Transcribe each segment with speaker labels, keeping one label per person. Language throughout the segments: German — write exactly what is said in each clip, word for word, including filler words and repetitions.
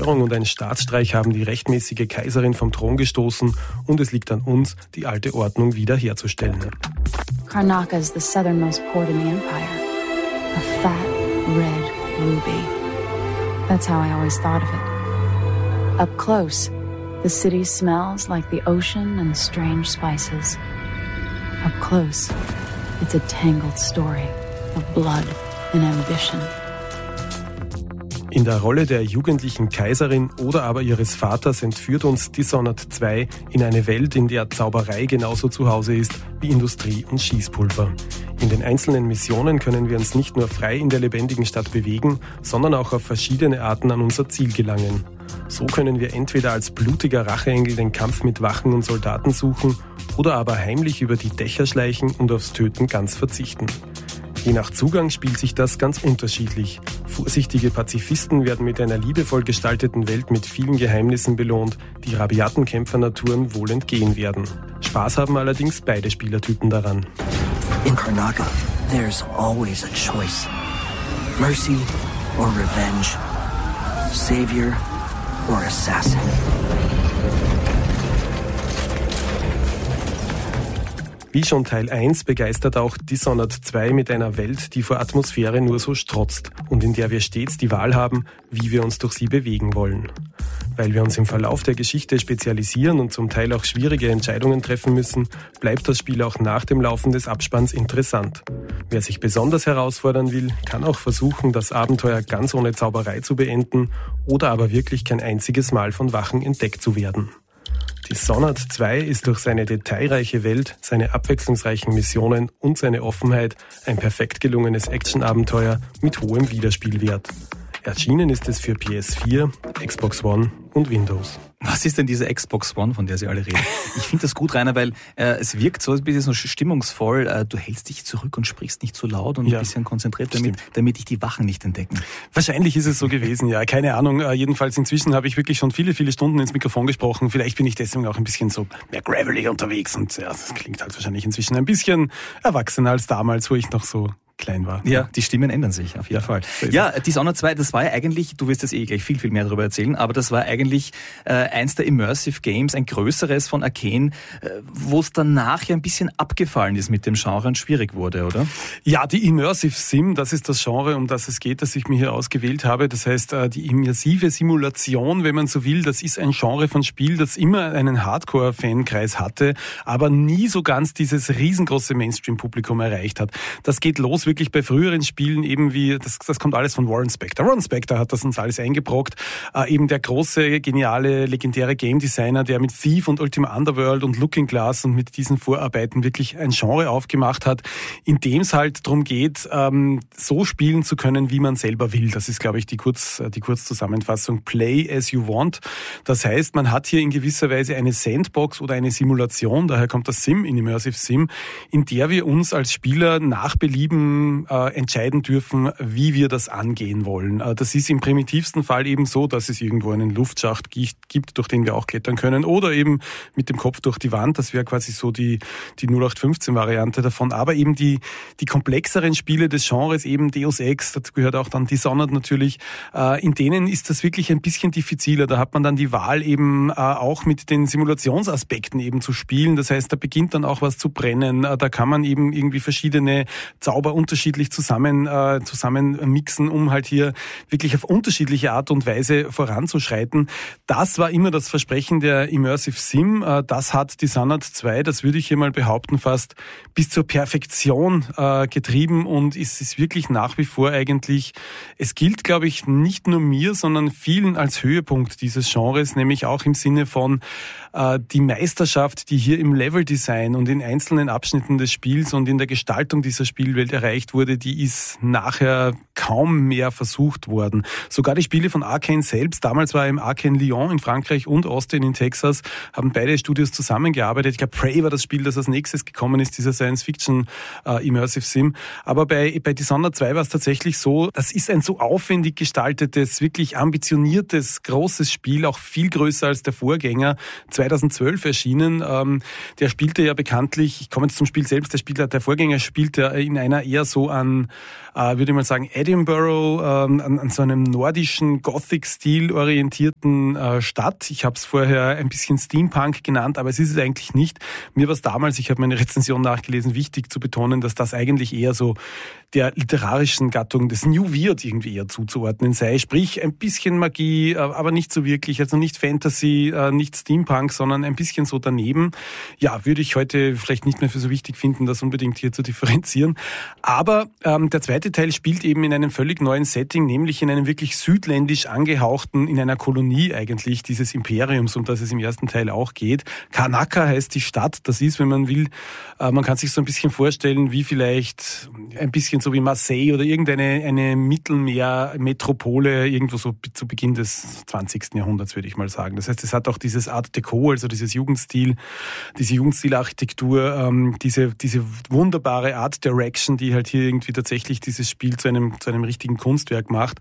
Speaker 1: Zerstörung und ein Staatsstreich haben die rechtmäßige Kaiserin vom Thron gestoßen und es liegt an uns, die alte Ordnung wiederherzustellen.
Speaker 2: Karnaca is the southernmost port in the empire. A fat, red ruby. That's how I always thought of it. Up close, the city smells like the ocean and strange spices. Up close, it's a tangled story of blood and ambition.
Speaker 1: In der Rolle der jugendlichen Kaiserin oder aber ihres Vaters entführt uns Dishonored zwei in eine Welt, in der Zauberei genauso zu Hause ist wie Industrie und Schießpulver. In den einzelnen Missionen können wir uns nicht nur frei in der lebendigen Stadt bewegen, sondern auch auf verschiedene Arten an unser Ziel gelangen. So können wir entweder als blutiger Racheengel den Kampf mit Wachen und Soldaten suchen oder aber heimlich über die Dächer schleichen und aufs Töten ganz verzichten. Je nach Zugang spielt sich das ganz unterschiedlich. Vorsichtige Pazifisten werden mit einer liebevoll gestalteten Welt mit vielen Geheimnissen belohnt, die rabiaten Kämpfernaturen wohl entgehen werden. Spaß haben allerdings beide Spielertypen daran.
Speaker 3: In Karnaca, there's always a choice. Mercy or revenge. Savior or assassin.
Speaker 1: Wie schon Teil eins begeistert auch Dishonored zwei mit einer Welt, die vor Atmosphäre nur so strotzt und in der wir stets die Wahl haben, wie wir uns durch sie bewegen wollen. Weil wir uns im Verlauf der Geschichte spezialisieren und zum Teil auch schwierige Entscheidungen treffen müssen, bleibt das Spiel auch nach dem Laufen des Abspanns interessant. Wer sich besonders herausfordern will, kann auch versuchen, das Abenteuer ganz ohne Zauberei zu beenden oder aber wirklich kein einziges Mal von Wachen entdeckt zu werden. Dishonored zwei ist durch seine detailreiche Welt, seine abwechslungsreichen Missionen und seine Offenheit ein perfekt gelungenes Action-Abenteuer mit hohem Wiederspielwert. Erschienen ist es für P S vier, Xbox One und Windows.
Speaker 4: Was ist denn diese Xbox One, von der Sie alle reden? Ich finde das gut, Rainer, weil äh, es wirkt so ein bisschen so stimmungsvoll. Äh, du hältst dich zurück und sprichst nicht zu laut und ja, ein bisschen konzentriert, damit, damit dich die Wachen nicht entdecken.
Speaker 1: Wahrscheinlich ist es so gewesen, ja. Keine Ahnung. Äh, jedenfalls inzwischen habe ich wirklich schon viele, viele Stunden ins Mikrofon gesprochen. Vielleicht bin ich deswegen auch ein bisschen so mehr gravely unterwegs und ja, das klingt halt wahrscheinlich inzwischen ein bisschen erwachsener als damals, wo ich noch so klein war.
Speaker 4: Ja, die Stimmen ändern sich auf jeden ja, Fall. So ja, Dishonored zwei, das war ja eigentlich, du wirst jetzt eh gleich viel, viel mehr darüber erzählen, aber das war eigentlich äh, eins der Immersive Games, ein größeres von Arcane, äh, wo es danach ja ein bisschen abgefallen ist mit dem Genre und schwierig wurde, oder?
Speaker 1: Ja, die Immersive Sim, das ist das Genre, um das es geht, das ich mir hier ausgewählt habe. Das heißt, äh, die immersive Simulation, wenn man so will, das ist ein Genre von Spiel, das immer einen Hardcore-Fankreis hatte, aber nie so ganz dieses riesengroße Mainstream-Publikum erreicht hat. Das geht los wirklich bei früheren Spielen eben wie, das, das kommt alles von Warren Spector. Warren Spector hat das uns alles eingebrockt. Äh, eben der große, geniale, legendäre Game Designer, der mit Thief und Ultima Underworld und Looking Glass und mit diesen Vorarbeiten wirklich ein Genre aufgemacht hat, in dem es halt darum geht, ähm, so spielen zu können, wie man selber will. Das ist, glaube ich, die, Kurz, die Kurzzusammenfassung. Play as you want. Das heißt, man hat hier in gewisser Weise eine Sandbox oder eine Simulation, daher kommt das Sim in Immersive Sim, in der wir uns als Spieler nach Belieben äh, entscheiden dürfen, wie wir das angehen wollen. Äh, das ist im primitivsten Fall eben so, dass es irgendwo einen Luftschacht gibt, durch den wir auch klettern können, oder eben mit dem Kopf durch die Wand. Das wäre quasi so die, die null acht fünfzehn Variante davon. Aber eben die, die komplexeren Spiele des Genres, eben Deus Ex, dazu gehört auch dann Dishonored natürlich, äh, in denen ist das wirklich ein bisschen diffiziler. Da hat man dann die Wahl eben äh, auch mit den Simulationsaspekten eben zu spielen. Das heißt, da beginnt dann auch was zu brennen. Äh, da kann man eben irgendwie verschiedene Zauber unterschiedlich zusammen, äh, zusammen mixen, um halt hier wirklich auf unterschiedliche Art und Weise voranzuschreiten. Das war immer das Versprechen der Immersive Sim. Äh, das hat Dishonored zwei, das würde ich hier mal behaupten, fast bis zur Perfektion äh, getrieben und es ist wirklich nach wie vor eigentlich, es gilt, glaube ich, nicht nur mir, sondern vielen als Höhepunkt dieses Genres, nämlich auch im Sinne von äh, die Meisterschaft, die hier im Leveldesign und in einzelnen Abschnitten des Spiels und in der Gestaltung dieser Spielwelt erreicht wurde, die ist nachher kaum mehr versucht worden. Sogar die Spiele von Arcane selbst, damals war im Arcane Lyon in Frankreich und Austin in Texas, haben beide Studios zusammengearbeitet. Ich glaube, Prey war das Spiel, das als nächstes gekommen ist, dieser Science-Fiction äh, Immersive Sim. Aber bei, bei Dishonored zwei war es tatsächlich so, das ist ein so aufwendig gestaltetes, wirklich ambitioniertes, großes Spiel, auch viel größer als der Vorgänger, zweitausendzwölf erschienen. Ähm, der spielte ja bekanntlich, ich komme jetzt zum Spiel selbst, der, Spieler, der Vorgänger spielte in einer eher eher so an, äh, würde ich mal sagen, Edinburgh, äh, an, an so einem nordischen Gothic-Stil orientierten äh, Stadt. Ich habe es vorher ein bisschen Steampunk genannt, aber es ist es eigentlich nicht. Mir war es damals, ich habe meine Rezension nachgelesen, wichtig zu betonen, dass das eigentlich eher so der literarischen Gattung des New Weird irgendwie eher zuzuordnen sei. Sprich, ein bisschen Magie, aber nicht so wirklich, also nicht Fantasy, nicht Steampunk, sondern ein bisschen so daneben. Ja, würde ich heute vielleicht nicht mehr für so wichtig finden, das unbedingt hier zu differenzieren. Aber ähm, der zweite Teil spielt eben in einem völlig neuen Setting, nämlich in einem wirklich südländisch angehauchten, in einer Kolonie eigentlich dieses Imperiums, um das es im ersten Teil auch geht. Karnaca heißt die Stadt. Das ist, wenn man will, äh, man kann sich so ein bisschen vorstellen, wie vielleicht ein bisschen so wie Marseille oder irgendeine eine Mittelmeermetropole irgendwo so zu Beginn des zwanzigsten Jahrhunderts, würde ich mal sagen. Das heißt, es hat auch dieses Art Deco, also dieses Jugendstil, diese Jugendstilarchitektur, ähm, diese diese wunderbare Art Direction, die halt hier irgendwie tatsächlich dieses Spiel zu einem zu einem richtigen Kunstwerk macht.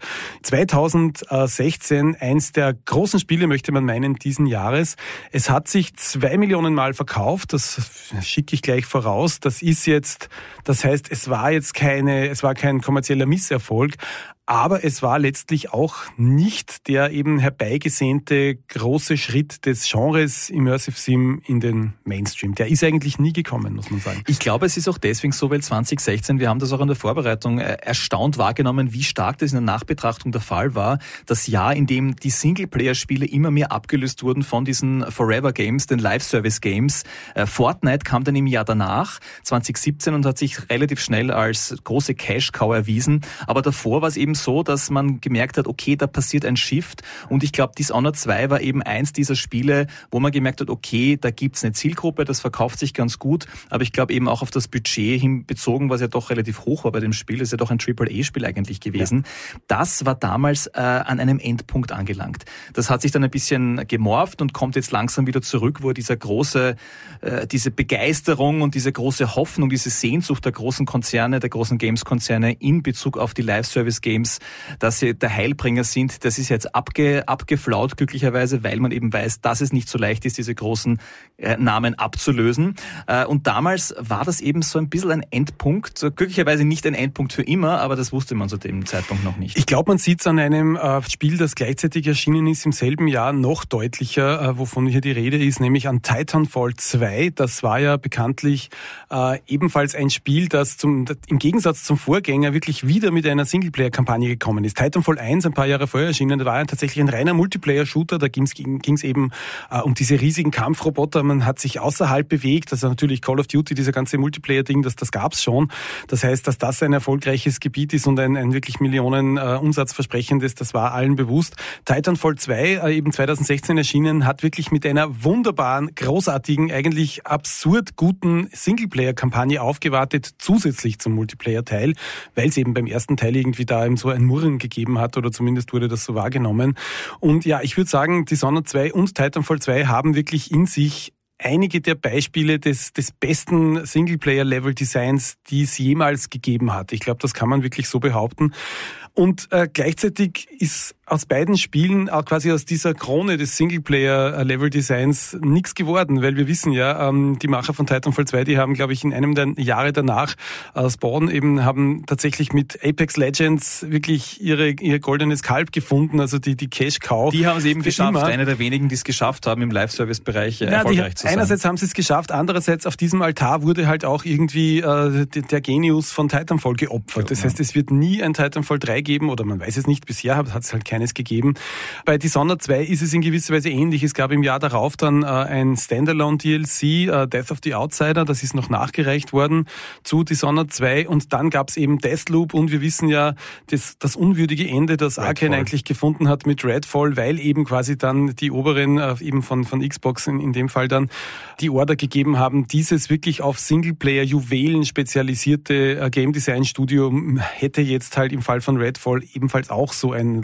Speaker 1: zweitausendsechzehn, eins der großen Spiele, möchte man meinen, diesen Jahres. Es hat sich zwei Millionen Mal verkauft, das schicke ich gleich voraus. Das ist jetzt, das heißt, es war jetzt keine, es war kein kommerzieller Misserfolg, aber es war letztlich auch nicht der eben herbeigesehnte große Schritt des Genres Immersive Sim in den Mainstream. Der ist eigentlich nie gekommen, muss man sagen.
Speaker 4: Ich glaube, es ist auch deswegen so, weil zwanzig sechzehn, wir haben das auch in der Vorbereitung erstaunt wahrgenommen, wie stark das in der Nachbetrachtung der Fall war. Das Jahr, in dem die Singleplayer-Spiele immer mehr abgelöst wurden von diesen Forever-Games, den Live-Service-Games. Fortnite kam dann im Jahr danach, zwanzig siebzehn, und hat sich relativ schnell als große Cash-Cow erwiesen. Aber davor war es eben so, dass man gemerkt hat, okay, da passiert ein Shift, und ich glaube, Dishonored zwei war eben eins dieser Spiele, wo man gemerkt hat, okay, da gibt's eine Zielgruppe, das verkauft sich ganz gut, aber ich glaube eben auch auf das Budget hin bezogen, was ja doch relativ hoch war bei dem Spiel, das ist ja doch ein Triple A Spiel eigentlich gewesen. Ja. Das war damals äh, an einem Endpunkt angelangt. Das hat sich dann ein bisschen gemorpht und kommt jetzt langsam wieder zurück, wo dieser große, äh, diese Begeisterung und diese große Hoffnung, diese Sehnsucht der großen Konzerne, der großen Games-Konzerne in Bezug auf die Live-Service-Games, dass sie der Heilbringer sind, das ist jetzt abge, abgeflaut glücklicherweise, weil man eben weiß, dass es nicht so leicht ist, diese großen äh, Namen abzulösen. Äh, und damals war das eben so ein bisschen ein Endpunkt, glücklicherweise nicht ein Endpunkt für immer, aber das wusste man zu dem Zeitpunkt noch nicht.
Speaker 1: Ich glaube, man sieht es an einem äh, Spiel, das gleichzeitig erschienen ist im selben Jahr, noch deutlicher, äh, wovon hier die Rede ist, nämlich an Titanfall zwei. Das war ja bekanntlich äh, ebenfalls ein Spiel, das zum, im Gegensatz zum Vorgänger wirklich wieder mit einer Singleplayer-Kampagne gekommen ist. Titanfall eins, ein paar Jahre vorher erschienen, da war ja tatsächlich ein reiner Multiplayer-Shooter, da ging es eben äh, um diese riesigen Kampfroboter, man hat sich außerhalb bewegt, also natürlich Call of Duty, dieser ganze Multiplayer-Ding, das, das gab's schon. Das heißt, dass das ein erfolgreiches Gebiet ist und ein, ein wirklich Millionen äh, Umsatzversprechendes, das war allen bewusst. Titanfall zwei, äh, eben zweitausendsechzehn erschienen, hat wirklich mit einer wunderbaren, großartigen, eigentlich absurd guten Singleplayer-Kampagne aufgewartet, zusätzlich zum Multiplayer-Teil, weil es eben beim ersten Teil irgendwie da eben so ein Murren gegeben hat, oder zumindest wurde das so wahrgenommen. Und ja, ich würde sagen, Dishonored zwei und Titanfall zwei haben wirklich in sich einige der Beispiele des, des besten Singleplayer-Level-Designs, die es jemals gegeben hat. Ich glaube, das kann man wirklich so behaupten. Und äh, gleichzeitig ist aus beiden Spielen, auch quasi aus dieser Krone des Singleplayer-Level-Designs nichts geworden, weil wir wissen ja, ähm, die Macher von Titanfall zwei, die haben, glaube ich, in einem der Jahre danach äh, Spawn eben haben tatsächlich mit Apex Legends wirklich ihre ihr goldenes Kalb gefunden, also die die Cash Cow.
Speaker 4: Die haben es eben geschafft, immer. Einer der wenigen, die es geschafft haben, im Live-Service-Bereich äh, ja, erfolgreich die, zu sein.
Speaker 1: Einerseits haben sie es geschafft, andererseits auf diesem Altar wurde halt auch irgendwie äh, der Genius von Titanfall geopfert. Das heißt, es wird nie ein Titanfall drei geben, oder man weiß es nicht, bisher hat es halt keines gegeben. Bei Dishonored zwei ist es in gewisser Weise ähnlich. Es gab im Jahr darauf dann äh, ein Standalone-D L C, äh, Death of the Outsider, das ist noch nachgereicht worden zu Dishonored zwei, und dann gab es eben Deathloop, und wir wissen ja, das, das unwürdige Ende, das Arkane eigentlich gefunden hat mit Redfall, weil eben quasi dann die Oberen äh, eben von, von Xbox in, in dem Fall dann die Order gegeben haben, dieses wirklich auf Singleplayer-Juwelen spezialisierte äh, Game Design Studio hätte jetzt halt im Fall von Redfall Redfall ebenfalls auch so ein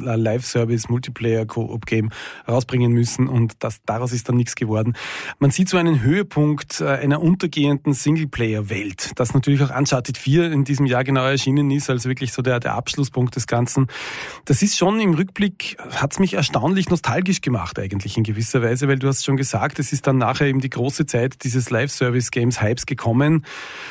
Speaker 1: Live-Service-Multiplayer-Co-op-Game rausbringen müssen und das, daraus ist dann nichts geworden. Man sieht so einen Höhepunkt einer untergehenden Singleplayer-Welt, das natürlich auch Uncharted vier in diesem Jahr genau erschienen ist, also wirklich so der, der Abschlusspunkt des Ganzen. Das ist schon im Rückblick, hat's mich erstaunlich nostalgisch gemacht eigentlich in gewisser Weise, weil du hast schon gesagt, es ist dann nachher eben die große Zeit dieses Live-Service-Games-Hypes gekommen.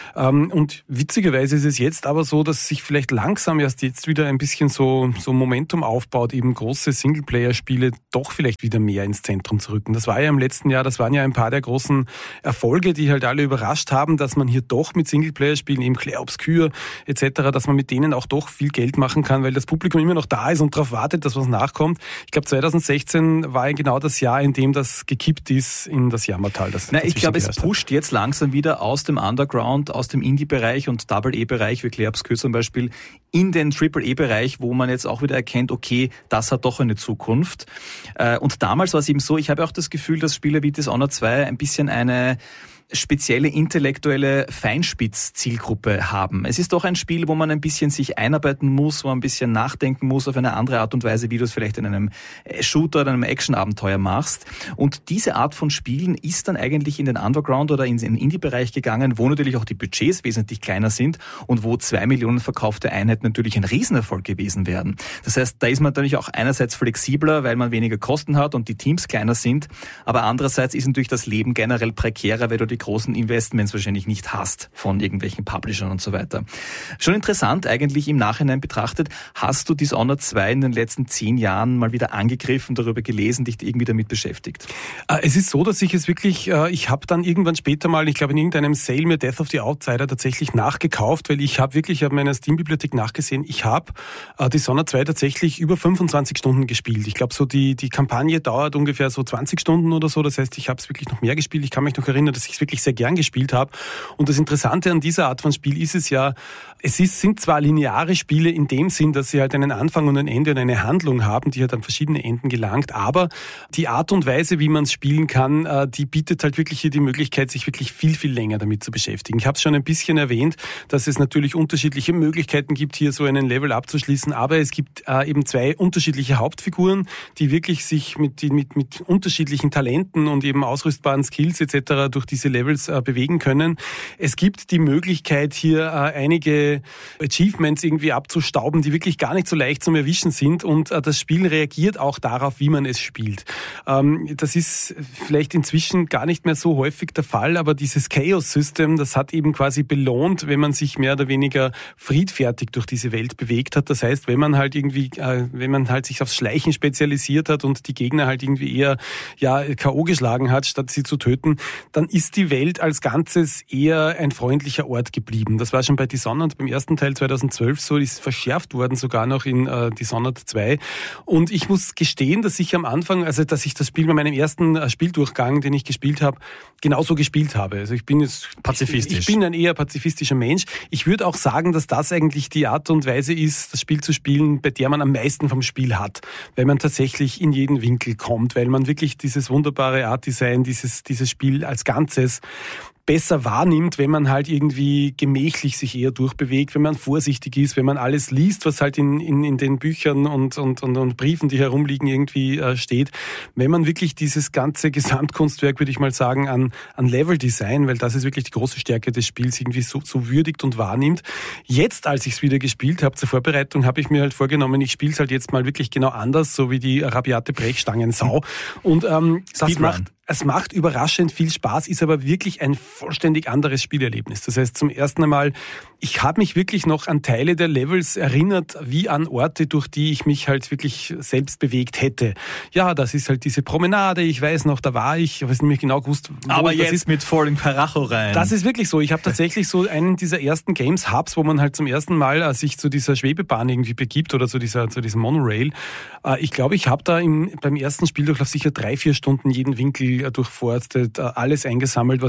Speaker 1: Und witzigerweise ist es jetzt aber so, dass sich vielleicht langsam erst jetzt wieder ein bisschen so, so Momentum aufbaut, eben große Singleplayer-Spiele doch vielleicht wieder mehr ins Zentrum zu rücken. Das war ja im letzten Jahr, das waren ja ein paar der großen Erfolge, die halt alle überrascht haben, dass man hier doch mit Singleplayer-Spielen, eben Clair Obscur et cetera, dass man mit denen auch doch viel Geld machen kann, weil das Publikum immer noch da ist und darauf wartet, dass was nachkommt. Ich glaube, zwanzig sechzehn war genau das Jahr, in dem das gekippt ist in das Jammertal. Das
Speaker 4: Na, ich glaube, es pusht jetzt langsam wieder aus dem Underground, aus dem Indie-Bereich und Double-E-Bereich, wie Clair Obscur zum Beispiel, in den Triple-E-Bereich, wo man jetzt auch wieder erkennt, okay, das hat doch eine Zukunft. Und damals war es eben so, ich habe auch das Gefühl, dass Spiele wie Dishonored zwei ein bisschen eine spezielle intellektuelle Feinspitz-Zielgruppe haben. Es ist doch ein Spiel, wo man ein bisschen sich einarbeiten muss, wo man ein bisschen nachdenken muss auf eine andere Art und Weise, wie du es vielleicht in einem Shooter oder einem Action-Abenteuer machst. Und diese Art von Spielen ist dann eigentlich in den Underground oder in den Indie-Bereich gegangen, wo natürlich auch die Budgets wesentlich kleiner sind und wo zwei Millionen verkaufte Einheiten natürlich ein Riesenerfolg gewesen wären. Das heißt, da ist man natürlich auch einerseits flexibler, weil man weniger Kosten hat und die Teams kleiner sind, aber andererseits ist natürlich das Leben generell prekärer, weil du die großen Investments wahrscheinlich nicht hast von irgendwelchen Publishern und so weiter. Schon interessant eigentlich im Nachhinein betrachtet, hast du Dishonored zwei in den letzten zehn Jahren mal wieder angegriffen, darüber gelesen, dich irgendwie damit beschäftigt?
Speaker 1: Es ist so, dass ich es wirklich, ich habe dann irgendwann später mal, ich glaube in irgendeinem Sale mir Death of the Outsider tatsächlich nachgekauft, weil ich habe wirklich, ich habe in meiner Steam-Bibliothek nachgesehen, ich habe Dishonored zwei tatsächlich über fünfundzwanzig Stunden gespielt. Ich glaube so die, die Kampagne dauert ungefähr so zwanzig Stunden oder so, das heißt, ich habe es wirklich noch mehr gespielt. Ich kann mich noch erinnern, dass ich es wirklich sehr gern gespielt habe. Und das Interessante an dieser Art von Spiel ist es ja, es ist, sind zwar lineare Spiele in dem Sinn, dass sie halt einen Anfang und ein Ende und eine Handlung haben, die halt an verschiedene Enden gelangt, aber die Art und Weise, wie man es spielen kann, die bietet halt wirklich hier die Möglichkeit, sich wirklich viel, viel länger damit zu beschäftigen. Ich habe es schon ein bisschen erwähnt, dass es natürlich unterschiedliche Möglichkeiten gibt, hier so einen Level abzuschließen, aber es gibt eben zwei unterschiedliche Hauptfiguren, die wirklich sich mit, mit, mit unterschiedlichen Talenten und eben ausrüstbaren Skills et cetera durch diese Levels äh, bewegen können. Es gibt die Möglichkeit, hier äh, einige Achievements irgendwie abzustauben, die wirklich gar nicht so leicht zum Erwischen sind und äh, das Spiel reagiert auch darauf, wie man es spielt. Ähm, das ist vielleicht inzwischen gar nicht mehr so häufig der Fall, aber dieses Chaos-System, das hat eben quasi belohnt, wenn man sich mehr oder weniger friedfertig durch diese Welt bewegt hat. Das heißt, wenn man halt irgendwie, äh, wenn man halt sich aufs Schleichen spezialisiert hat und die Gegner halt irgendwie eher ja K O geschlagen hat, statt sie zu töten, dann ist die Welt als Ganzes eher ein freundlicher Ort geblieben. Das war schon bei Dishonored beim ersten Teil zweitausendzwölf so, ist verschärft worden sogar noch in äh, Dishonored zwei. Und ich muss gestehen, dass ich am Anfang, also dass ich das Spiel bei meinem ersten äh, Spieldurchgang, den ich gespielt habe, genauso gespielt habe. Also ich bin jetzt pazifistisch. Ich, ich bin ein eher pazifistischer Mensch. Ich würde auch sagen, dass das eigentlich die Art und Weise ist, das Spiel zu spielen, bei der man am meisten vom Spiel hat, weil man tatsächlich in jeden Winkel kommt, weil man wirklich dieses wunderbare Art Design, dieses dieses Spiel als Ganzes besser wahrnimmt, wenn man halt irgendwie gemächlich sich eher durchbewegt, wenn man vorsichtig ist, wenn man alles liest, was halt in, in, in den Büchern und, und, und, und Briefen, die herumliegen, irgendwie äh, steht. Wenn man wirklich dieses ganze Gesamtkunstwerk, würde ich mal sagen, an, an Leveldesign, weil das ist wirklich die große Stärke des Spiels, irgendwie so, so würdigt und wahrnimmt. Jetzt, als ich es wieder gespielt habe, zur Vorbereitung, habe ich mir halt vorgenommen, ich spiele es halt jetzt mal wirklich genau anders, so wie die rabiate Brechstangensau. Und ähm, das macht Es macht überraschend viel Spaß, ist aber wirklich ein vollständig anderes Spielerlebnis. Das heißt, zum ersten Mal, ich habe mich wirklich noch an Teile der Levels erinnert, wie an Orte, durch die ich mich halt wirklich selbst bewegt hätte. Ja, das ist halt diese Promenade, ich weiß noch, da war ich, ich weiß nicht mehr genau gewusst, wo
Speaker 4: aber
Speaker 1: das
Speaker 4: jetzt
Speaker 1: ist.
Speaker 4: mit Falling Paracho rein.
Speaker 1: Das ist wirklich so. Ich habe tatsächlich so einen dieser ersten Games-Hubs, wo man halt zum ersten Mal äh, sich zu dieser Schwebebahn irgendwie begibt oder zu dieser zu diesem Monorail. Äh, ich glaube, ich habe da im, beim ersten Spieldurchlauf sicher drei, vier Stunden jeden Winkel durchforstet, alles eingesammelt, was es gibt.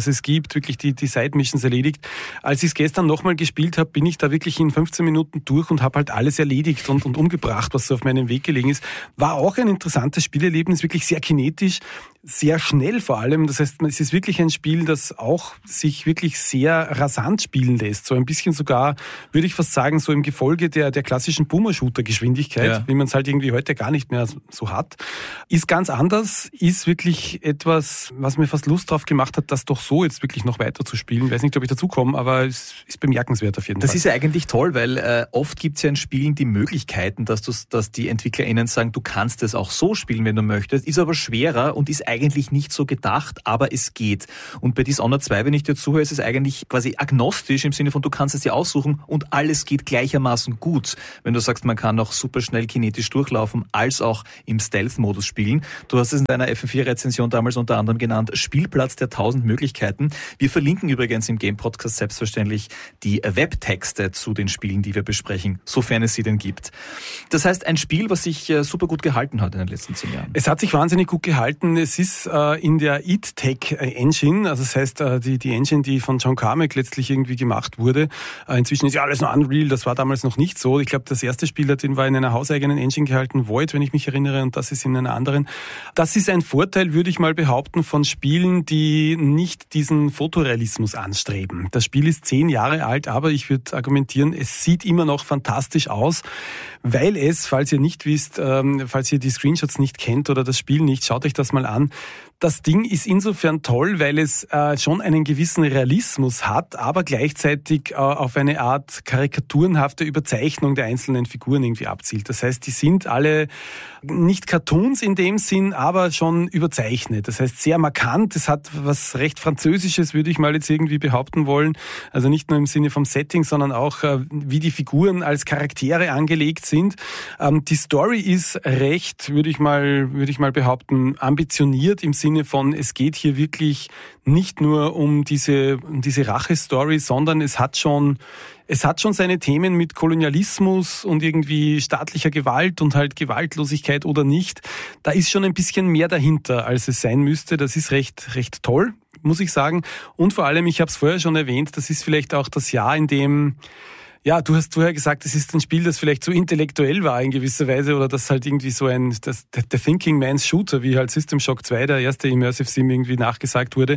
Speaker 1: gehabt, wirklich die, die Side-Missions erledigt. Als ich es gestern nochmal gespielt habe, bin ich da wirklich in fünfzehn Minuten durch und habe halt alles erledigt und, und umgebracht, was so auf meinem Weg gelegen ist. War auch ein interessantes Spielerlebnis, wirklich sehr kinetisch, sehr schnell vor allem. Das heißt, es ist wirklich ein Spiel, das auch sich wirklich sehr rasant spielen lässt. So ein bisschen sogar, würde ich fast sagen, so im Gefolge der, der klassischen Boomer-Shooter-Geschwindigkeit, ja. wie man es halt irgendwie heute gar nicht mehr so hat. Ist ganz anders, ist wirklich etwas, was mir fast Lust drauf gemacht hat, das doch so jetzt wirklich noch weiter zu spielen. Ich weiß nicht, ob ich dazu komme, aber es ist bemerkenswert auf jeden
Speaker 4: das
Speaker 1: Fall.
Speaker 4: Das ist ja eigentlich toll, weil äh, oft gibt es ja in Spielen die Möglichkeiten, dass, dass die EntwicklerInnen sagen, du kannst es auch so spielen, wenn du möchtest, ist aber schwerer und ist eigentlich nicht so gedacht, aber es geht. Und bei Dishonored zwei, wenn ich dir zuhöre, ist es eigentlich quasi agnostisch im Sinne von, du kannst es dir aussuchen und alles geht gleichermaßen gut. Wenn du sagst, man kann auch super schnell kinetisch durchlaufen, als auch im Stealth-Modus spielen. Du hast es in deiner F M vier Rezension damals unter anderem genannt, Spielplatz der tausend Möglichkeiten. Wir verlinken übrigens im Game-Podcast selbstverständlich die Webtexte zu den Spielen, die wir besprechen, sofern es sie denn gibt. Das heißt, ein Spiel, was sich super gut gehalten hat in den letzten zehn Jahren.
Speaker 1: Es hat sich wahnsinnig gut gehalten. Es ist äh, in der id Tech Engine, also das heißt äh, die, die Engine, die von John Carmack letztlich irgendwie gemacht wurde. Äh, inzwischen ist ja alles noch Unreal, das war damals noch nicht so. Ich glaube, das erste Spiel, den war in einer hauseigenen Engine gehalten, Void, wenn ich mich erinnere, und das ist in einer anderen. Das ist ein Vorteil, würde ich mal behaupten, von Spielen, die nicht diesen Fotorealismus anstreben. Das Spiel ist zehn Jahre alt, aber ich würde argumentieren, es sieht immer noch fantastisch aus, weil es, falls ihr nicht wisst, ähm, falls ihr die Screenshots nicht kennt oder das Spiel nicht, schaut euch das mal an. Das Ding ist insofern toll, weil es äh, schon einen gewissen Realismus hat, aber gleichzeitig äh, auf eine Art karikaturenhafte Überzeichnung der einzelnen Figuren irgendwie abzielt. Das heißt, die sind alle nicht Cartoons in dem Sinn, aber schon überzeichnet. Das heißt, sehr markant. Es hat was recht Französisches, würde ich mal jetzt irgendwie behaupten wollen. Also nicht nur im Sinne vom Setting, sondern auch, äh, wie die Figuren als Charaktere angelegt sind. Ähm, die Story ist recht, würde ich mal, würde ich mal behaupten, ambitioniert im Sinne von, es geht hier wirklich nicht nur um diese, um diese Rache-Story, sondern es hat schon, es hat schon seine Themen mit Kolonialismus und irgendwie staatlicher Gewalt und halt Gewaltlosigkeit oder nicht. Da ist schon ein bisschen mehr dahinter, als es sein müsste. Das ist recht, recht toll, muss ich sagen. Und vor allem, ich habe es vorher schon erwähnt, das ist vielleicht auch das Jahr, in dem ja, du hast vorher gesagt, es ist ein Spiel, das vielleicht zu intellektuell war in gewisser Weise oder das halt irgendwie so ein, das, der Thinking Man's Shooter, wie halt System Shock zwei, der erste Immersive Sim, irgendwie nachgesagt wurde.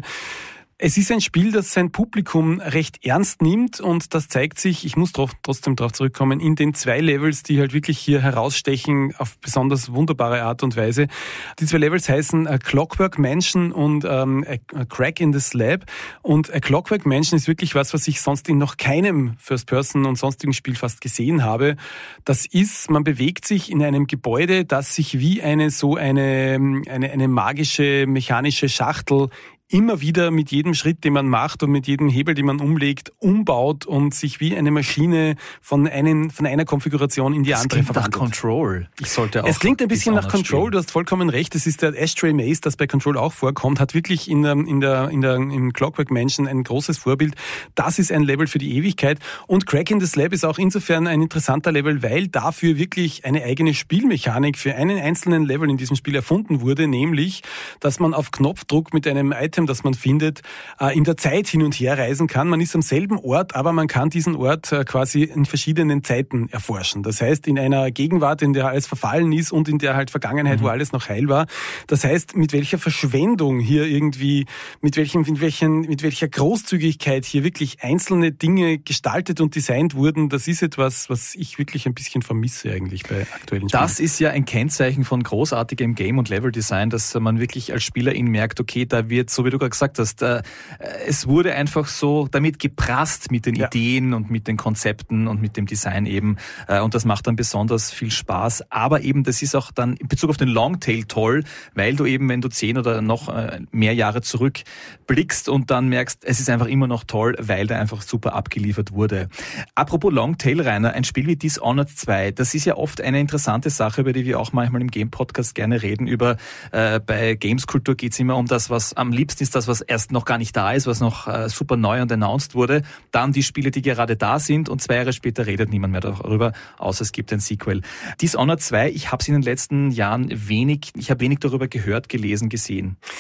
Speaker 1: Es ist ein Spiel, das sein Publikum recht ernst nimmt und das zeigt sich, ich muss trotzdem darauf zurückkommen, in den zwei Levels, die halt wirklich hier herausstechen auf besonders wunderbare Art und Weise. Die zwei Levels heißen A Clockwork Mansion und ähm, A Crack in the Slab. Und A Clockwork Mansion ist wirklich was, was ich sonst in noch keinem First-Person und sonstigen Spiel fast gesehen habe. Das ist, man bewegt sich in einem Gebäude, das sich wie eine so eine, eine, eine magische, mechanische Schachtel immer wieder mit jedem Schritt, den man macht und mit jedem Hebel, den man umlegt, umbaut und sich wie eine Maschine von, einen, von einer Konfiguration in die
Speaker 4: das
Speaker 1: andere verwandelt.
Speaker 4: Das klingt nach Control. Ich sollte auch
Speaker 1: es klingt ein bisschen nach Control,
Speaker 4: spielen.
Speaker 1: Du hast vollkommen recht. Das ist der Ashtray Maze, das bei Control auch vorkommt, hat wirklich in der, in der, in der, im Clockwork Mansion ein großes Vorbild. Das ist ein Level für die Ewigkeit. Und Crack in the Slab ist auch insofern ein interessanter Level, weil dafür wirklich eine eigene Spielmechanik für einen einzelnen Level in diesem Spiel erfunden wurde, nämlich, dass man auf Knopfdruck mit einem Item, das man findet, in der Zeit hin und her reisen kann. Man ist am selben Ort, aber man kann diesen Ort quasi in verschiedenen Zeiten erforschen. Das heißt, in einer Gegenwart, in der alles verfallen ist und in der halt Vergangenheit, mhm. wo alles noch heil war. Das heißt, mit welcher Verschwendung hier irgendwie, mit welchem, mit welchen, mit welcher Großzügigkeit hier wirklich einzelne Dinge gestaltet und designt wurden, das ist etwas, was ich wirklich ein bisschen vermisse eigentlich bei aktuellen Spielen.
Speaker 4: Das ist ja ein Kennzeichen von großartigem Game- und Level-Design, dass man wirklich als Spielerin merkt, okay, da wird, so wie du gerade gesagt hast, äh, es wurde einfach so damit geprasst mit den ja. Ideen und mit den Konzepten und mit dem Design eben, äh, und das macht dann besonders viel Spaß, aber eben das ist auch dann in Bezug auf den Longtail toll, weil du eben, wenn du zehn oder noch äh, mehr Jahre zurückblickst und dann merkst, es ist einfach immer noch toll, weil da einfach super abgeliefert wurde. Apropos Longtail, Rainer, ein Spiel wie Dishonored zwei, das ist ja oft eine interessante Sache, über die wir auch manchmal im Game-Podcast gerne reden, über äh, bei Games-Kultur geht es immer um das, was am liebsten ist, das, was erst noch gar nicht da ist, was noch äh, super neu und announced wurde, dann die Spiele, die gerade da sind und zwei Jahre später redet niemand mehr darüber, außer es gibt ein Sequel. Dishonored zwei, ich habe es in den letzten Jahren wenig, ich habe wenig darüber gehört, gelesen, gesehen.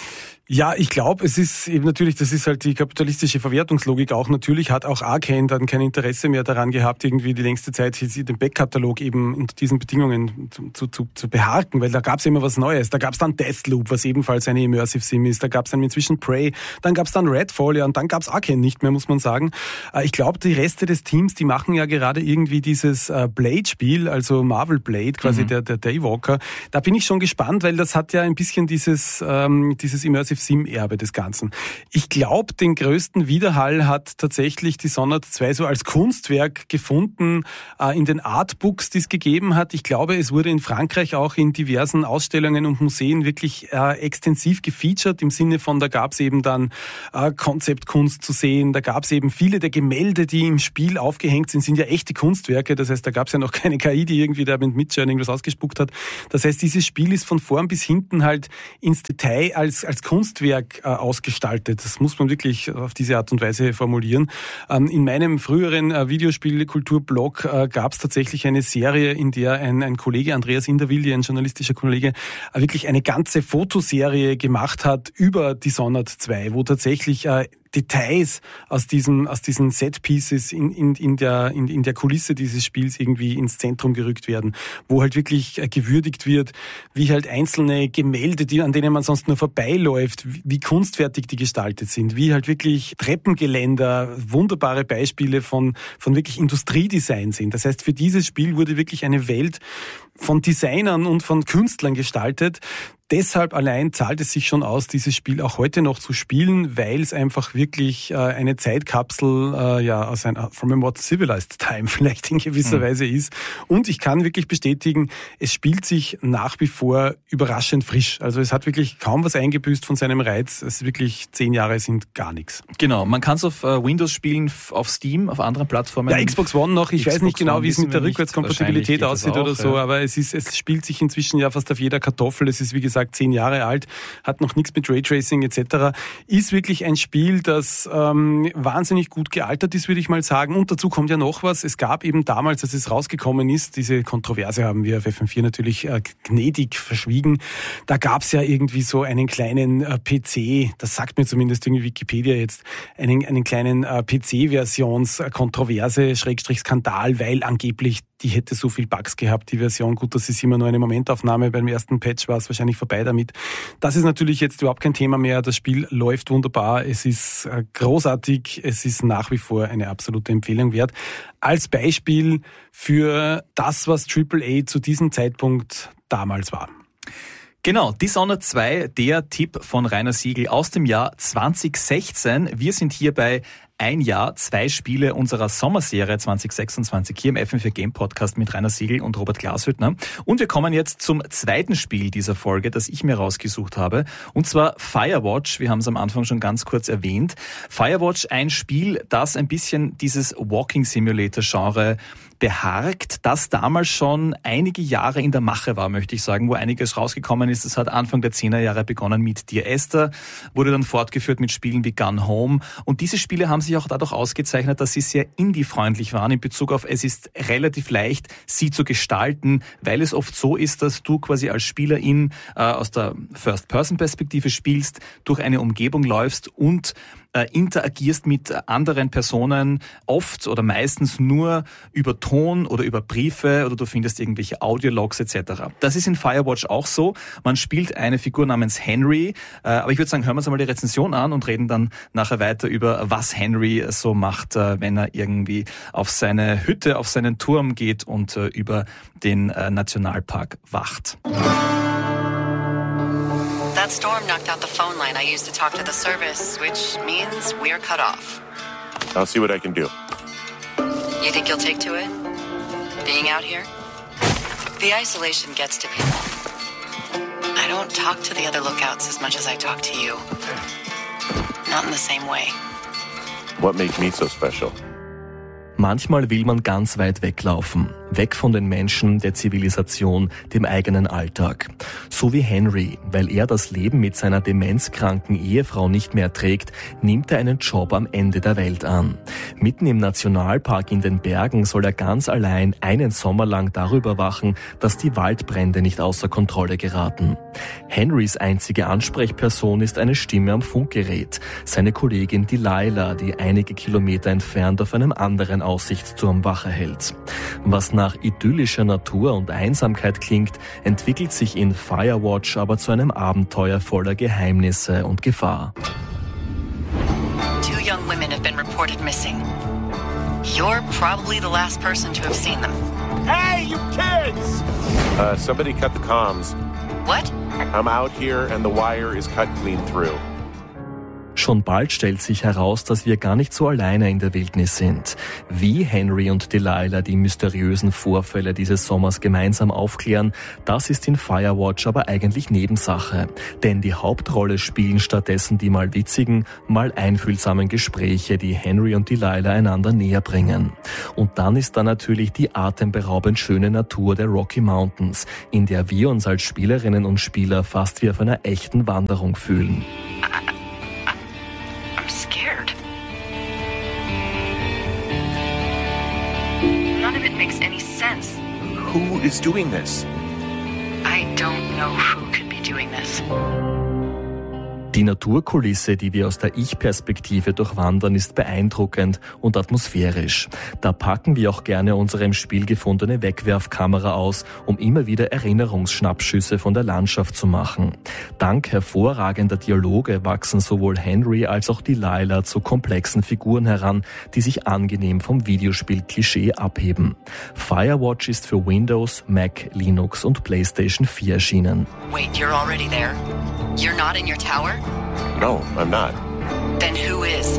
Speaker 1: Ja, ich glaube, es ist eben natürlich, das ist halt die kapitalistische Verwertungslogik auch. Natürlich hat auch Arcane dann kein Interesse mehr daran gehabt, irgendwie die längste Zeit den Backkatalog eben unter diesen Bedingungen zu, zu, zu beharken, weil da gab es immer was Neues. Da gab es dann Deathloop, was ebenfalls eine Immersive Sim ist. Da gab es dann inzwischen Prey, dann gab es dann Redfall, ja, und dann gab es Arcane nicht mehr, muss man sagen. Ich glaube, die Reste des Teams, die machen ja gerade irgendwie dieses Blade-Spiel, also Marvel Blade, quasi mhm. der, der Daywalker. Da bin ich schon gespannt, weil das hat ja ein bisschen dieses, ähm, dieses Immersive Sim-Erbe des Ganzen. Ich glaube, den größten Widerhall hat tatsächlich Dishonored zwei so als Kunstwerk gefunden äh, in den Artbooks, die es gegeben hat. Ich glaube, es wurde in Frankreich auch in diversen Ausstellungen und Museen wirklich äh, extensiv gefeatured, im Sinne von, da gab es eben dann äh, Konzeptkunst zu sehen, da gab es eben viele der Gemälde, die im Spiel aufgehängt sind, sind ja echte Kunstwerke. Das heißt, da gab es ja noch keine K I, die irgendwie da mit Midjourney irgendwas ausgespuckt hat. Das heißt, dieses Spiel ist von vorn bis hinten halt ins Detail als, als Kunstwerk Kunstwerk äh, ausgestaltet. Das muss man wirklich auf diese Art und Weise formulieren. Ähm, in meinem früheren äh, Videospielkulturblog äh, gab es tatsächlich eine Serie, in der ein, ein Kollege, Andreas Inderwilli, ein journalistischer Kollege, äh, wirklich eine ganze Fotoserie gemacht hat über Dishonored zwei, wo tatsächlich äh, Details aus diesen, aus diesen Set-Pieces in, in, in, der, in, in der Kulisse dieses Spiels irgendwie ins Zentrum gerückt werden, wo halt wirklich gewürdigt wird, wie halt einzelne Gemälde, die, an denen man sonst nur vorbeiläuft, wie kunstfertig die gestaltet sind, wie halt wirklich Treppengeländer, wunderbare Beispiele von, von wirklich Industriedesign sind. Das heißt, für dieses Spiel wurde wirklich eine Welt von Designern und von Künstlern gestaltet. Deshalb allein zahlt es sich schon aus, dieses Spiel auch heute noch zu spielen, weil es einfach wirklich äh, eine Zeitkapsel äh, ja aus einer from a more civilized time vielleicht in gewisser mhm. Weise ist. Und ich kann wirklich bestätigen, es spielt sich nach wie vor überraschend frisch. Also es hat wirklich kaum was eingebüßt von seinem Reiz. Es ist wirklich zehn Jahre sind gar nichts.
Speaker 4: Genau, man kann es auf äh, Windows spielen, auf Steam, auf anderen Plattformen.
Speaker 1: Ja, Xbox One noch. Ich
Speaker 4: Xbox
Speaker 1: weiß nicht genau,
Speaker 4: One
Speaker 1: wie es mit der Rückwärtskompatibilität aussieht auch, oder so, ja. aber es ist, es spielt sich inzwischen ja fast auf jeder Kartoffel. Es ist wie gesagt zehn Jahre alt, hat noch nichts mit Raytracing et cetera. Ist wirklich ein Spiel, das ähm, wahnsinnig gut gealtert ist, würde ich mal sagen. Und dazu kommt ja noch was. Es gab eben damals, als es rausgekommen ist, diese Kontroverse haben wir auf F M vier natürlich äh, gnädig verschwiegen. Da gab es ja irgendwie so einen kleinen äh, P C, das sagt mir zumindest irgendwie Wikipedia jetzt, einen, einen kleinen äh, P C-Versions-Kontroverse, Schrägstrich Skandal, weil angeblich die hätte so viel Bugs gehabt, die Version. Gut, das ist immer nur eine Momentaufnahme. Beim ersten Patch war es wahrscheinlich vorbei damit. Das ist natürlich jetzt überhaupt kein Thema mehr. Das Spiel läuft wunderbar. Es ist großartig. Es ist nach wie vor eine absolute Empfehlung wert. Als Beispiel für das, was Triple A zu diesem Zeitpunkt damals war.
Speaker 4: Genau, Dishonored zwei, der Tipp von Rainer Siegel aus dem Jahr zwanzig sechzehn. Wir sind hier bei ein Jahr, zwei Spiele unserer Sommerserie zwanzig sechsundzwanzig hier im F M vier Game Podcast mit Rainer Siegel und Robert Glashüttner. Und wir kommen jetzt zum zweiten Spiel dieser Folge, das ich mir rausgesucht habe. Und zwar Firewatch. Wir haben es am Anfang schon ganz kurz erwähnt. Firewatch, ein Spiel, das ein bisschen dieses Walking Simulator Genre beharkt, das damals schon einige Jahre in der Mache war, möchte ich sagen, wo einiges rausgekommen ist. Es hat Anfang der zehner Jahre begonnen mit Dear Esther, wurde dann fortgeführt mit Spielen wie Gun Home. Und diese Spiele haben sich auch dadurch ausgezeichnet, dass sie sehr indie-freundlich waren in Bezug auf, es ist relativ leicht, sie zu gestalten, weil es oft so ist, dass du quasi als Spielerin äh, aus der First-Person-Perspektive spielst, durch eine Umgebung läufst und äh, interagierst mit anderen Personen, oft oder meistens nur über Ton oder über Briefe oder du findest irgendwelche Audiologs et cetera. Das ist in Firewatch auch so. Man spielt eine Figur namens Henry, äh, aber ich würde sagen, hören wir uns einmal die Rezension an und reden dann nachher weiter über, was Henry so macht, äh, wenn er irgendwie auf seine Hütte, auf seinen Turm geht und äh, über den äh, Nationalpark wacht.
Speaker 5: That storm knocked out the phone line I used to talk to the service, which means we're cut off.
Speaker 6: I'll see what I can do.
Speaker 5: You think you'll take to it? Being out here? The isolation gets to people. I don't talk to the other lookouts as much as I talk to you. Not in the same way.
Speaker 6: What makes me so special?
Speaker 7: Manchmal will man ganz weit weglaufen, weg von den Menschen, der Zivilisation, dem eigenen Alltag. So wie Henry, weil er das Leben mit seiner demenzkranken Ehefrau nicht mehr trägt, nimmt er einen Job am Ende der Welt an. Mitten im Nationalpark in den Bergen soll er ganz allein einen Sommer lang darüber wachen, dass die Waldbrände nicht außer Kontrolle geraten. Henrys einzige Ansprechperson ist eine Stimme am Funkgerät, seine Kollegin Delilah, die einige Kilometer entfernt auf einem anderen Aussichtsturm Wache hält. Was nach idyllischer Natur und Einsamkeit klingt, entwickelt sich in Firewatch aber zu einem Abenteuer voller Geheimnisse und Gefahr.
Speaker 5: Two young women have been reported missing. You're probably the last person to have seen them.
Speaker 6: Hey, you kids! Uh, somebody cut the comms.
Speaker 5: What?
Speaker 6: I'm out here and the wire is cut clean through.
Speaker 7: Schon bald stellt sich heraus, dass wir gar nicht so alleine in der Wildnis sind. Wie Henry und Delilah die mysteriösen Vorfälle dieses Sommers gemeinsam aufklären, das ist in Firewatch aber eigentlich Nebensache. Denn die Hauptrolle spielen stattdessen die mal witzigen, mal einfühlsamen Gespräche, die Henry und Delilah einander näher bringen. Und dann ist da natürlich die atemberaubend schöne Natur der Rocky Mountains, in der wir uns als Spielerinnen und Spieler fast wie auf einer echten Wanderung fühlen.
Speaker 5: None of it makes any sense.
Speaker 6: Who is doing this?
Speaker 5: I don't know who could be doing this.
Speaker 7: Die Naturkulisse, die wir aus der Ich-Perspektive durchwandern, ist beeindruckend und atmosphärisch. Da packen wir auch gerne unsere im Spiel gefundene Wegwerfkamera aus, um immer wieder Erinnerungsschnappschüsse von der Landschaft zu machen. Dank hervorragender Dialoge wachsen sowohl Henry als auch Delilah zu komplexen Figuren heran, die sich angenehm vom Videospiel-Klischee abheben. Firewatch ist für Windows, Mac, Linux und PlayStation vier erschienen.
Speaker 5: Wait, you're already there? You're not in your tower?
Speaker 6: No, I'm not.
Speaker 5: Then who is?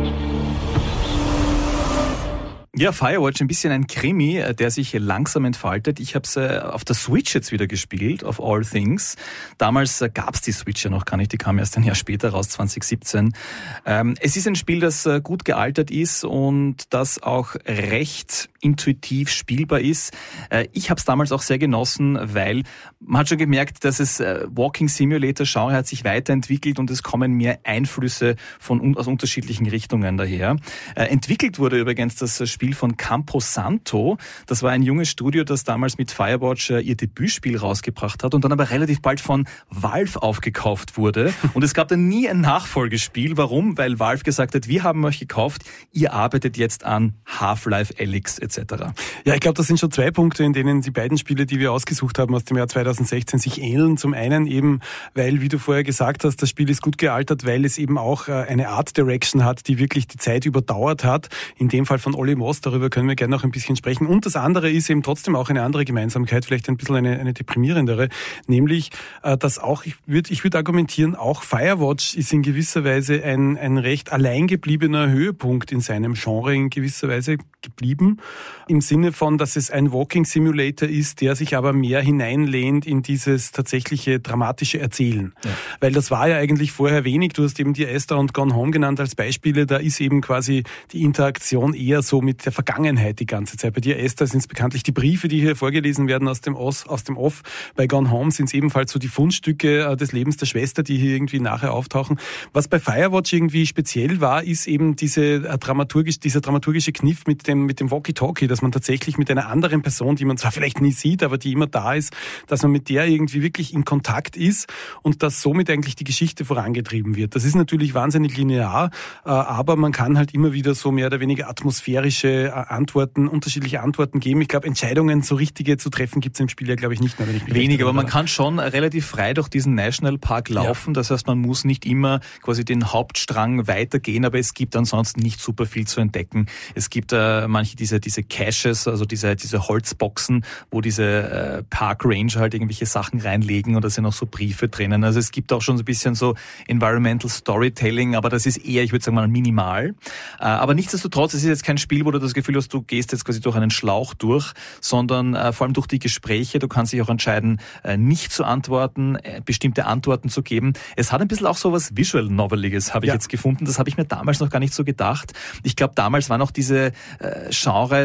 Speaker 4: Ja, Firewatch, ein bisschen ein Krimi, der sich langsam entfaltet. Ich habe es äh, auf der Switch jetzt wieder gespielt, of all things. Damals äh, gab es die Switch ja noch gar nicht, die kam erst ein Jahr später raus, zwanzig siebzehn. Ähm, es ist ein Spiel, das äh, gut gealtert ist und das auch recht intuitiv spielbar ist. Äh, ich habe es damals auch sehr genossen, weil man hat schon gemerkt, dass es äh, Walking Simulator Genre hat sich weiterentwickelt und es kommen mehr Einflüsse von aus unterschiedlichen Richtungen daher. Äh, entwickelt wurde übrigens das Spiel von Campo Santo. Das war ein junges Studio, das damals mit Firewatch ihr Debütspiel rausgebracht hat und dann aber relativ bald von Valve aufgekauft wurde. Und es gab dann nie ein Nachfolgespiel. Warum? Weil Valve gesagt hat, wir haben euch gekauft, ihr arbeitet jetzt an Half-Life Alyx et cetera.
Speaker 1: Ja, ich glaube, das sind schon zwei Punkte, in denen die beiden Spiele, die wir ausgesucht haben aus dem Jahr zweitausendsechzehn, sich ähneln. Zum einen eben, weil, wie du vorher gesagt hast, das Spiel ist gut gealtert, weil es eben auch eine Art Direction hat, die wirklich die Zeit überdauert hat. In dem Fall von Olli Moss. Darüber können wir gerne noch ein bisschen sprechen. Und das andere ist eben trotzdem auch eine andere Gemeinsamkeit, vielleicht ein bisschen eine, eine deprimierendere, nämlich, dass auch, ich würde ich würde argumentieren, auch Firewatch ist in gewisser Weise ein, ein recht alleingebliebener Höhepunkt in seinem Genre in gewisser Weise geblieben, im Sinne von, dass es ein Walking Simulator ist, der sich aber mehr hineinlehnt in dieses tatsächliche dramatische Erzählen. Ja. Weil das war ja eigentlich vorher wenig. Du hast eben die Esther und Gone Home genannt als Beispiele. Da ist eben quasi die Interaktion eher so mit der Vergangenheit die ganze Zeit. Bei dir, Esther, sind es bekanntlich die Briefe, die hier vorgelesen werden aus dem, Off, aus dem Off. Bei Gone Home sind es ebenfalls so die Fundstücke des Lebens der Schwester, die hier irgendwie nachher auftauchen. Was bei Firewatch irgendwie speziell war, ist eben diese dramaturgisch, dieser dramaturgische Kniff mit dem, mit dem Walkie-Talkie, dass man tatsächlich mit einer anderen Person, die man zwar vielleicht nie sieht, aber die immer da ist, dass man mit der irgendwie wirklich in Kontakt ist und dass somit eigentlich die Geschichte vorangetrieben wird. Das ist natürlich wahnsinnig linear, aber man kann halt immer wieder so mehr oder weniger atmosphärische Antworten, unterschiedliche Antworten geben. Ich glaube, Entscheidungen so richtige zu treffen gibt es im Spiel ja, glaube ich, nicht mehr. Wenn ich
Speaker 4: Wenig, aber man kann schon relativ frei durch diesen Nationalpark laufen. Ja. Das heißt, man muss nicht immer quasi den Hauptstrang weitergehen, aber es gibt ansonsten nicht super viel zu entdecken. Es gibt äh, manche diese diese Caches, also diese diese Holzboxen, wo diese äh, Park Ranger halt irgendwelche Sachen reinlegen und da sind auch so Briefe drinnen. Also es gibt auch schon so ein bisschen so Environmental Storytelling, aber das ist eher, ich würde sagen mal, minimal. Äh, aber nichtsdestotrotz, es ist jetzt kein Spiel, wo du das Gefühl hast, du gehst jetzt quasi durch einen Schlauch durch, sondern äh, vor allem durch die Gespräche. Du kannst dich auch entscheiden, äh, nicht zu antworten, äh, bestimmte Antworten zu geben. Es hat ein bisschen auch so was Visual Noveliges, habe ich ja. jetzt gefunden. Das habe ich mir damals noch gar nicht so gedacht. Ich glaube, damals waren auch diese äh, Genres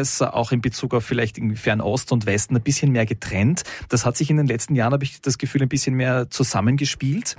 Speaker 4: Genres, auch in Bezug auf vielleicht irgendwie Fernost und Westen, ein bisschen mehr getrennt. Das hat sich in den letzten Jahren, habe ich das Gefühl, ein bisschen mehr zusammengespielt.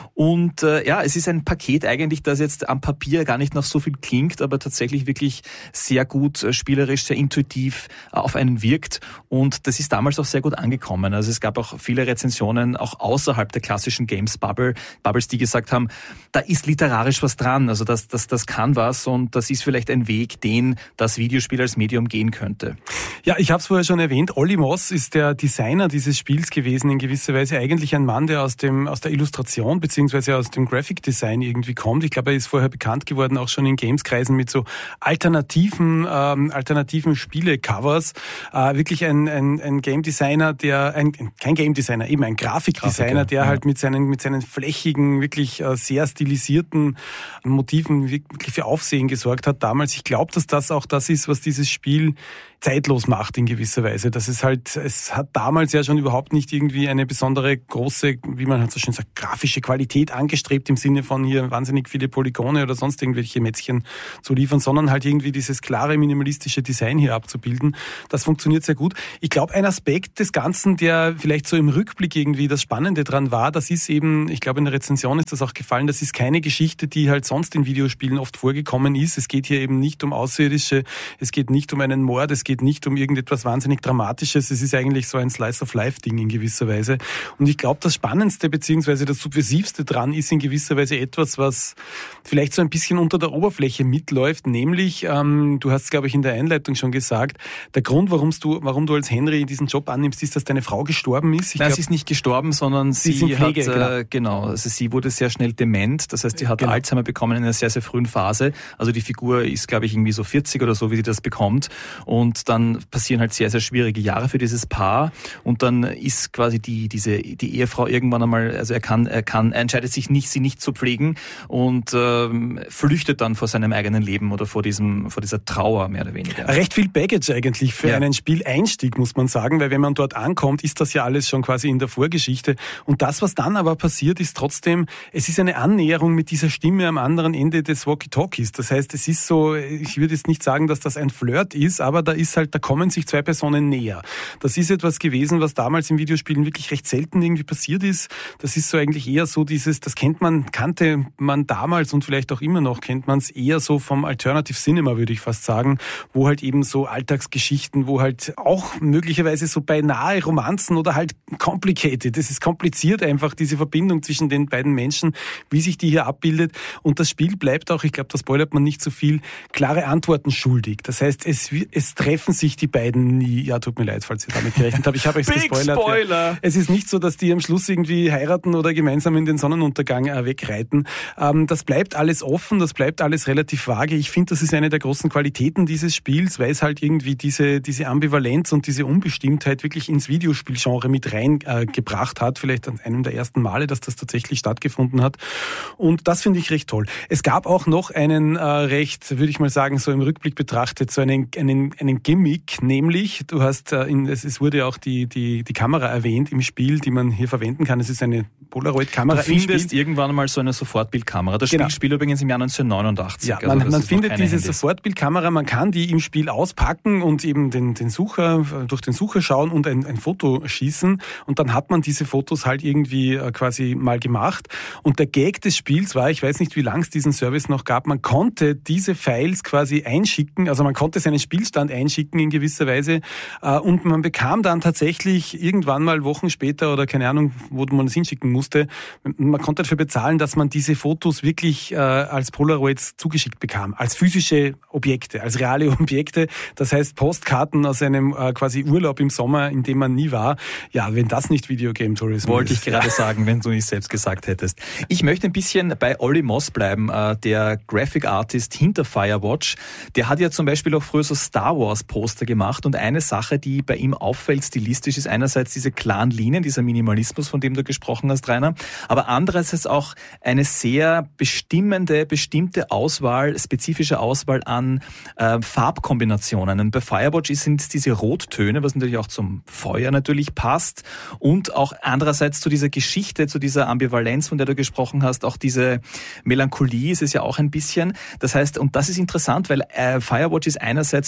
Speaker 4: Und äh, ja, es ist ein Paket eigentlich, das jetzt am Papier gar nicht nach so viel klingt, aber tatsächlich wirklich sehr gut äh, spielerisch, sehr intuitiv äh, auf einen wirkt. Und das ist damals auch sehr gut angekommen. Also es gab auch viele Rezensionen, auch außerhalb der klassischen Games-Bubble, Bubbles, die gesagt haben, da ist literarisch was dran. Also das, das, das kann was und das ist vielleicht ein Weg, den das Videospiel als Medium gehen könnte.
Speaker 1: Ja, ich habe es vorher schon erwähnt. Olli Moss ist der Designer dieses Spiels gewesen, in gewisser Weise eigentlich ein Mann, der aus dem aus der Illustration beziehungsweise aus dem Graphic Design irgendwie kommt. Ich glaube, er ist vorher bekannt geworden, auch schon in Gameskreisen mit so alternativen ähm, alternativen Spiele-Covers. Äh, wirklich ein, ein, ein Game Designer, der ein kein Game Designer, eben ein Grafikdesigner, Grafiker, der ja. halt mit seinen mit seinen flächigen, wirklich äh, sehr stilisierten Motiven wirklich für Aufsehen gesorgt hat damals. Ich glaube, dass das auch das ist, was dieses Spiel zeitlos macht in gewisser Weise. Das ist halt, es hat damals ja schon überhaupt nicht irgendwie eine besondere große, wie man halt so schön sagt, grafische Qualität angestrebt im Sinne von hier wahnsinnig viele Polygone oder sonst irgendwelche Mätzchen zu liefern, sondern halt irgendwie dieses klare minimalistische Design hier abzubilden. Das funktioniert sehr gut. Ich glaube, ein Aspekt des Ganzen, der vielleicht so im Rückblick irgendwie das Spannende dran war, das ist eben, ich glaube in der Rezension ist das auch gefallen, das ist keine Geschichte, die halt sonst in Videospielen oft vorgekommen ist. Es geht hier eben nicht um Außerirdische, es geht nicht um einen Mord, es geht nicht um irgendetwas wahnsinnig Dramatisches. Es ist eigentlich so ein Slice-of-Life-Ding in gewisser Weise. Und ich glaube, das Spannendste bzw. das Subversivste dran ist in gewisser Weise etwas, was vielleicht so ein bisschen unter der Oberfläche mitläuft, nämlich, ähm, du hast es, glaube ich, in der Einleitung schon gesagt, der Grund, warum du, warum du als Henry diesen Job annimmst, ist, dass deine Frau gestorben ist. Ich
Speaker 4: Nein,
Speaker 1: glaub,
Speaker 4: sie ist nicht gestorben, sondern sie,
Speaker 1: sie Pflege,
Speaker 4: hat,
Speaker 1: genau.
Speaker 4: Äh, genau, also sie wurde sehr schnell dement, das heißt, sie hat
Speaker 1: genau.
Speaker 4: Alzheimer bekommen in einer sehr, sehr frühen Phase. Also die Figur ist, glaube ich, irgendwie so vierzig oder so, wie sie das bekommt. Und dann passieren halt sehr, sehr schwierige Jahre für dieses Paar. Und dann ist quasi die, diese, die Ehefrau irgendwann einmal, also er kann, er kann, er entscheidet sich nicht, sie nicht zu pflegen und ähm, flüchtet dann vor seinem eigenen Leben oder vor diesem, vor dieser Trauer, mehr oder weniger.
Speaker 1: Recht viel Baggage eigentlich für ja. einen Spieleinstieg, muss man sagen, weil wenn man dort ankommt, ist das ja alles schon quasi in der Vorgeschichte. Und das, was dann aber passiert, ist trotzdem, es ist eine Annäherung mit dieser Stimme am anderen Ende des Walkie-Talkies. Das heißt, es ist so, ich würde jetzt nicht sagen, dass das ein Flirt ist, aber da ist halt, da kommen sich zwei Personen näher. Das ist etwas gewesen, was damals in Videospielen wirklich recht selten irgendwie passiert ist. Das ist so eigentlich eher so dieses, das kennt man, kannte man damals und vielleicht auch immer noch, kennt man es eher so vom Alternative Cinema, würde ich fast sagen, wo halt eben so Alltagsgeschichten, wo halt auch möglicherweise so beinahe Romanzen oder halt complicated, das ist kompliziert einfach, diese Verbindung zwischen den beiden Menschen, wie sich die hier abbildet. Und das Spiel bleibt auch, ich glaube, da spoilert man nicht so viel, klare Antworten schuldig. Das heißt, es, es treffen sich die beiden nie. Ja, tut mir leid, falls ihr damit gerechnet habt. Ich habe euch gespoilert.
Speaker 4: Spoiler!
Speaker 1: Ja. Es ist nicht so, dass die am Schluss irgendwie heiraten oder gemeinsam in den Sonnenuntergang äh, wegreiten. Ähm, das bleibt alles offen, das bleibt alles relativ vage. Ich finde, das ist eine der großen Qualitäten dieses Spiels, weil es halt irgendwie diese, diese Ambivalenz und diese Unbestimmtheit wirklich ins Videospielgenre mit reingebracht äh, hat. Vielleicht an einem der ersten Male, dass das tatsächlich stattgefunden hat. Und das finde ich recht toll. Es gab auch noch einen äh, recht, würde ich mal sagen, so im Rückblick betrachtet, so einen, einen, einen Gimmick, nämlich, du hast, äh, in, es, es wurde auch die, die, die Kamera erwähnt im Spiel, die man hier verwenden kann. Es ist eine Polaroid-Kamera.
Speaker 4: Du findest irgendwann mal so eine Sofortbildkamera. Das
Speaker 1: genau.
Speaker 4: Spiel spielt übrigens im Jahr neunzehnhundertneunundachtzig.
Speaker 1: Ja, man,
Speaker 4: also
Speaker 1: man findet diese
Speaker 4: Handys.
Speaker 1: Sofortbildkamera, man kann die im Spiel auspacken und eben den, den Sucher, durch den Sucher schauen und ein, ein Foto schießen und dann hat man diese Fotos halt irgendwie äh, quasi mal gemacht. Und der Gag des Spiels war, ich weiß nicht, wie lange es diesen Service noch gab, man konnte diese Files quasi einschicken, also man konnte seinen Spielstand einschicken in gewisser Weise äh, und man bekam dann tatsächlich irgendwann mal Wochen später oder keine Ahnung, wo man es hinschicken musste, man konnte dafür bezahlen, dass man diese Fotos wirklich äh, als Polaroids zugeschickt bekam, als physische Objekte, als reale Objekte, das heißt Postkarten aus einem äh, quasi Urlaub im Sommer, in dem man nie war. Ja, wenn das nicht Videogame Tourism
Speaker 4: Wollte
Speaker 1: ist.
Speaker 4: ich gerade sagen, wenn du nicht selbst gesagt hättest. Ich möchte ein bisschen bei Olli Moss bleiben, äh, der Graphic Artist hinter Firewatch. Der hat ja zum Beispiel auch früher so Star Wars Poster gemacht und eine Sache, die bei ihm auffällt stilistisch, ist einerseits diese klaren Linien, dieser Minimalismus, von dem du gesprochen hast, Rainer, aber andererseits auch eine sehr bestimmende, bestimmte Auswahl, spezifische Auswahl an äh, Farbkombinationen. Und bei Firewatch sind es diese Rottöne, was natürlich auch zum Feuer natürlich passt und auch andererseits zu dieser Geschichte, zu dieser Ambivalenz, von der du gesprochen hast, auch diese Melancholie ist es ja auch ein bisschen. Das heißt, und das ist interessant, weil äh, Firewatch ist einerseits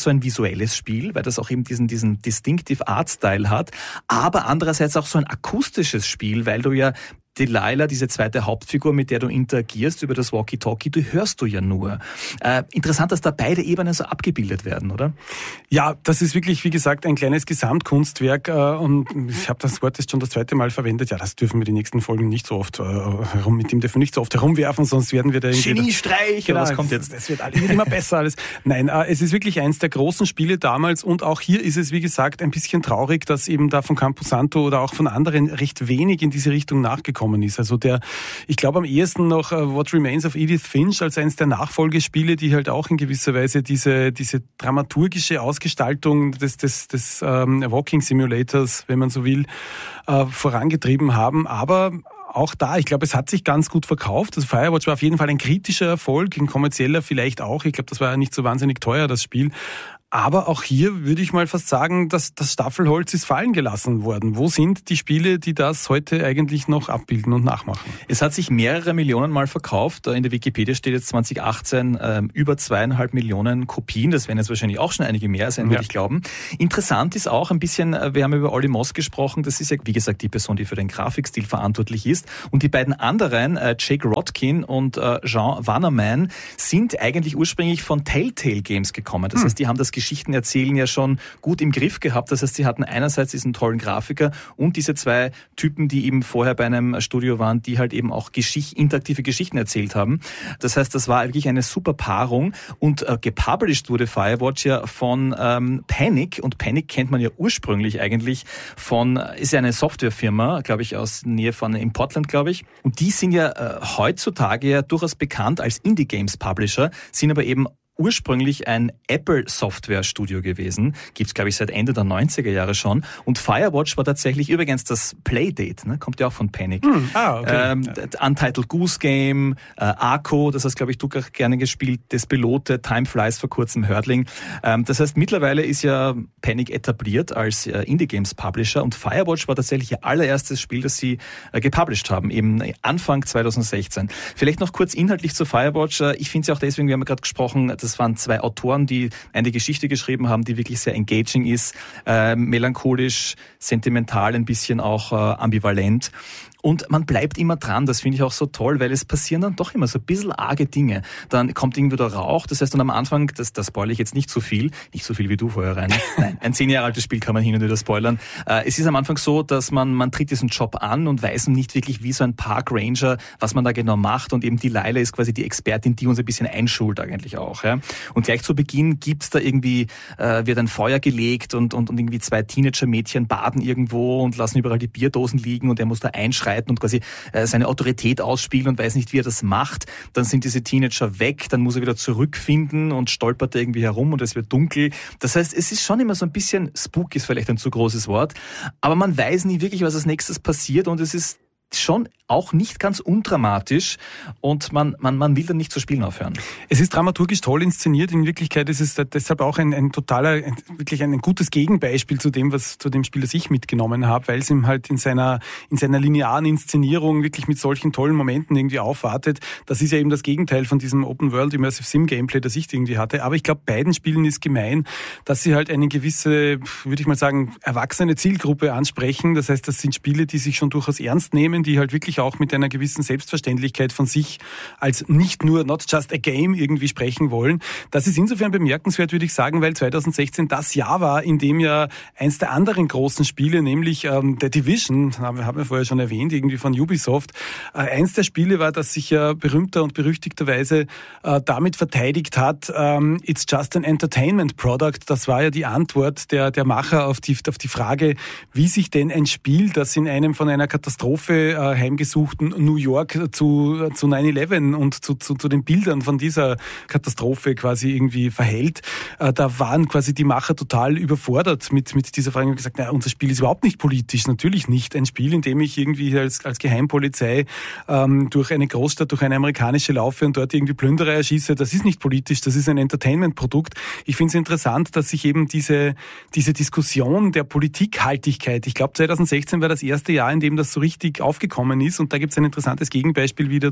Speaker 4: so ein visuelles Spiel, weil das auch eben diesen, diesen Distinctive Art Style hat, aber andererseits auch so ein akustisches Spiel, weil du ja Delilah, diese zweite Hauptfigur, mit der du interagierst über das Walkie-Talkie, die hörst du ja nur. Äh, interessant, dass da beide Ebenen so abgebildet werden, oder?
Speaker 1: Ja, das ist wirklich, wie gesagt, ein kleines Gesamtkunstwerk äh, und ich habe das Wort jetzt schon das zweite Mal verwendet. Ja, das dürfen wir die nächsten Folgen nicht so oft äh, herum, mit dem dürfen wir nicht so oft herumwerfen, sonst werden wir da irgendwie...
Speaker 4: Geniestreich,
Speaker 1: genau,
Speaker 4: was kommt jetzt?
Speaker 1: Es wird immer besser alles. Nein, äh, es ist wirklich eins der großen Spiele damals und auch hier ist es, wie gesagt, ein bisschen traurig, dass eben da von Camposanto oder auch von anderen recht wenig in diese Richtung nachgekommen ist. Also der, ich glaube am ehesten noch uh, What Remains of Edith Finch als eines der Nachfolgespiele, die halt auch in gewisser Weise diese diese dramaturgische Ausgestaltung des des des ähm, Walking Simulators, wenn man so will, äh, vorangetrieben haben. Aber auch da, ich glaube, es hat sich ganz gut verkauft. Also Firewatch war auf jeden Fall ein kritischer Erfolg, ein kommerzieller vielleicht auch. Ich glaube, das war ja nicht so wahnsinnig teuer, das Spiel. Aber auch hier würde ich mal fast sagen, dass das Staffelholz ist fallen gelassen worden. Wo sind die Spiele, die das heute eigentlich noch abbilden und nachmachen?
Speaker 4: Es hat sich mehrere Millionen Mal verkauft. In der Wikipedia steht jetzt zwanzig achtzehn ähm, über zweieinhalb Millionen Kopien. Das werden jetzt wahrscheinlich auch schon einige mehr sein, würde ja. ich glauben. Interessant ist auch ein bisschen, wir haben über Olly Moss gesprochen. Das ist ja, wie gesagt, die Person, die für den Grafikstil verantwortlich ist. Und die beiden anderen, äh, Jake Rodkin und äh, Jean Wannerman, sind eigentlich ursprünglich von Telltale Games gekommen. Das hm. heißt, die haben das Geschichten erzählen ja schon gut im Griff gehabt. Das heißt, sie hatten einerseits diesen tollen Grafiker und diese zwei Typen, die eben vorher bei einem Studio waren, die halt eben auch Geschicht, interaktive Geschichten erzählt haben. Das heißt, das war wirklich eine super Paarung und äh, gepublished wurde Firewatch ja von ähm, Panic und Panic kennt man ja ursprünglich eigentlich von, ist ja eine Softwarefirma, glaube ich, aus Nähe von, in Portland, glaube ich. Und die sind ja äh, heutzutage ja durchaus bekannt als Indie-Games-Publisher, sind aber eben ursprünglich ein Apple-Software-Studio gewesen. Gibt's, glaube ich, seit Ende der neunziger Jahre schon. Und Firewatch war tatsächlich übrigens das Playdate, ne? Kommt ja auch von Panic.
Speaker 1: Hm. Ah, okay.
Speaker 4: Ähm, ja. Untitled Goose Game, äh, Arco, das hast, glaube ich, du auch gerne gespielt, Despelote, Time Flies vor kurzem, Hurdling. Ähm, das heißt, mittlerweile ist ja Panic etabliert als äh, Indie-Games-Publisher und Firewatch war tatsächlich ihr allererstes Spiel, das sie äh, gepublished haben, eben Anfang zwanzig sechzehn. Vielleicht noch kurz inhaltlich zu Firewatch. Äh, ich finde es ja auch deswegen, wir haben ja gerade gesprochen, das waren zwei Autoren, die eine Geschichte geschrieben haben, die wirklich sehr engaging ist, äh, melancholisch, sentimental, ein bisschen auch äh, ambivalent. Und man bleibt immer dran, das finde ich auch so toll, weil es passieren dann doch immer so ein bisschen arge Dinge. Dann kommt irgendwie der Rauch, das heißt dann am Anfang, das, das spoilere ich jetzt nicht so viel, nicht so viel wie du vorher rein. Nein, ein zehn Jahre altes Spiel kann man hin und wieder spoilern. Äh, es ist am Anfang so, dass man, man tritt diesen Job an und weiß nicht wirklich wie so ein Park Ranger, was man da genau macht und eben die Delilah ist quasi die Expertin, die uns ein bisschen einschult eigentlich auch. Ja. Und gleich zu Beginn gibt's da irgendwie, äh, wird ein Feuer gelegt und, und, und irgendwie zwei Teenager-Mädchen baden irgendwo und lassen überall die Bierdosen liegen und er muss da einschreiten und quasi äh, seine Autorität ausspielen und weiß nicht, wie er das macht. Dann sind diese Teenager weg, dann muss er wieder zurückfinden und stolpert irgendwie herum und es wird dunkel. Das heißt, es ist schon immer so ein bisschen, Spook ist vielleicht ein zu großes Wort, aber man weiß nie wirklich, was als nächstes passiert und es ist schon auch nicht ganz undramatisch und man, man, man will dann nicht zu spielen aufhören.
Speaker 1: Es ist dramaturgisch toll inszeniert. In Wirklichkeit ist es deshalb auch ein, ein totaler, ein, wirklich ein, ein gutes Gegenbeispiel zu dem, was, zu dem Spiel, das ich mitgenommen habe, weil es ihm halt in seiner, in seiner linearen Inszenierung wirklich mit solchen tollen Momenten irgendwie aufwartet. Das ist ja eben das Gegenteil von diesem Open World Immersive Sim Gameplay, das ich irgendwie hatte. Aber ich glaube, beiden Spielen ist gemein, dass sie halt eine gewisse, würde ich mal sagen, erwachsene Zielgruppe ansprechen. Das heißt, das sind Spiele, die sich schon durchaus ernst nehmen, die halt wirklich auch mit einer gewissen Selbstverständlichkeit von sich als nicht nur not just a game irgendwie sprechen wollen. Das ist insofern bemerkenswert, würde ich sagen, weil zwanzig sechzehn das Jahr war, in dem ja eins der anderen großen Spiele, nämlich ähm, The Division, haben wir, haben wir vorher schon erwähnt, irgendwie von Ubisoft, äh, eins der Spiele war, das sich ja berühmter und berüchtigterweise äh, damit verteidigt hat, ähm, it's just an entertainment product. Das war ja die Antwort der, der Macher auf die, auf die Frage, wie sich denn ein Spiel, das in einem von einer Katastrophe äh, heimgesuchten New York zu, zu neun elf und zu, zu, zu den Bildern von dieser Katastrophe quasi irgendwie verhält. Äh, da waren quasi die Macher total überfordert mit, mit dieser Frage und gesagt, naja, unser Spiel ist überhaupt nicht politisch, natürlich nicht. Ein Spiel, in dem ich irgendwie als, als Geheimpolizei ähm, durch eine Großstadt, durch eine amerikanische laufe und dort irgendwie Plünderer erschieße, das ist nicht politisch, das ist ein Entertainment-Produkt. Ich finde es interessant, dass sich eben diese, diese Diskussion der Politikhaltigkeit, ich glaube zwanzig sechzehn war das erste Jahr, in dem das so richtig aufgekommen ist und da gibt es ein interessantes Gegenbeispiel wieder zu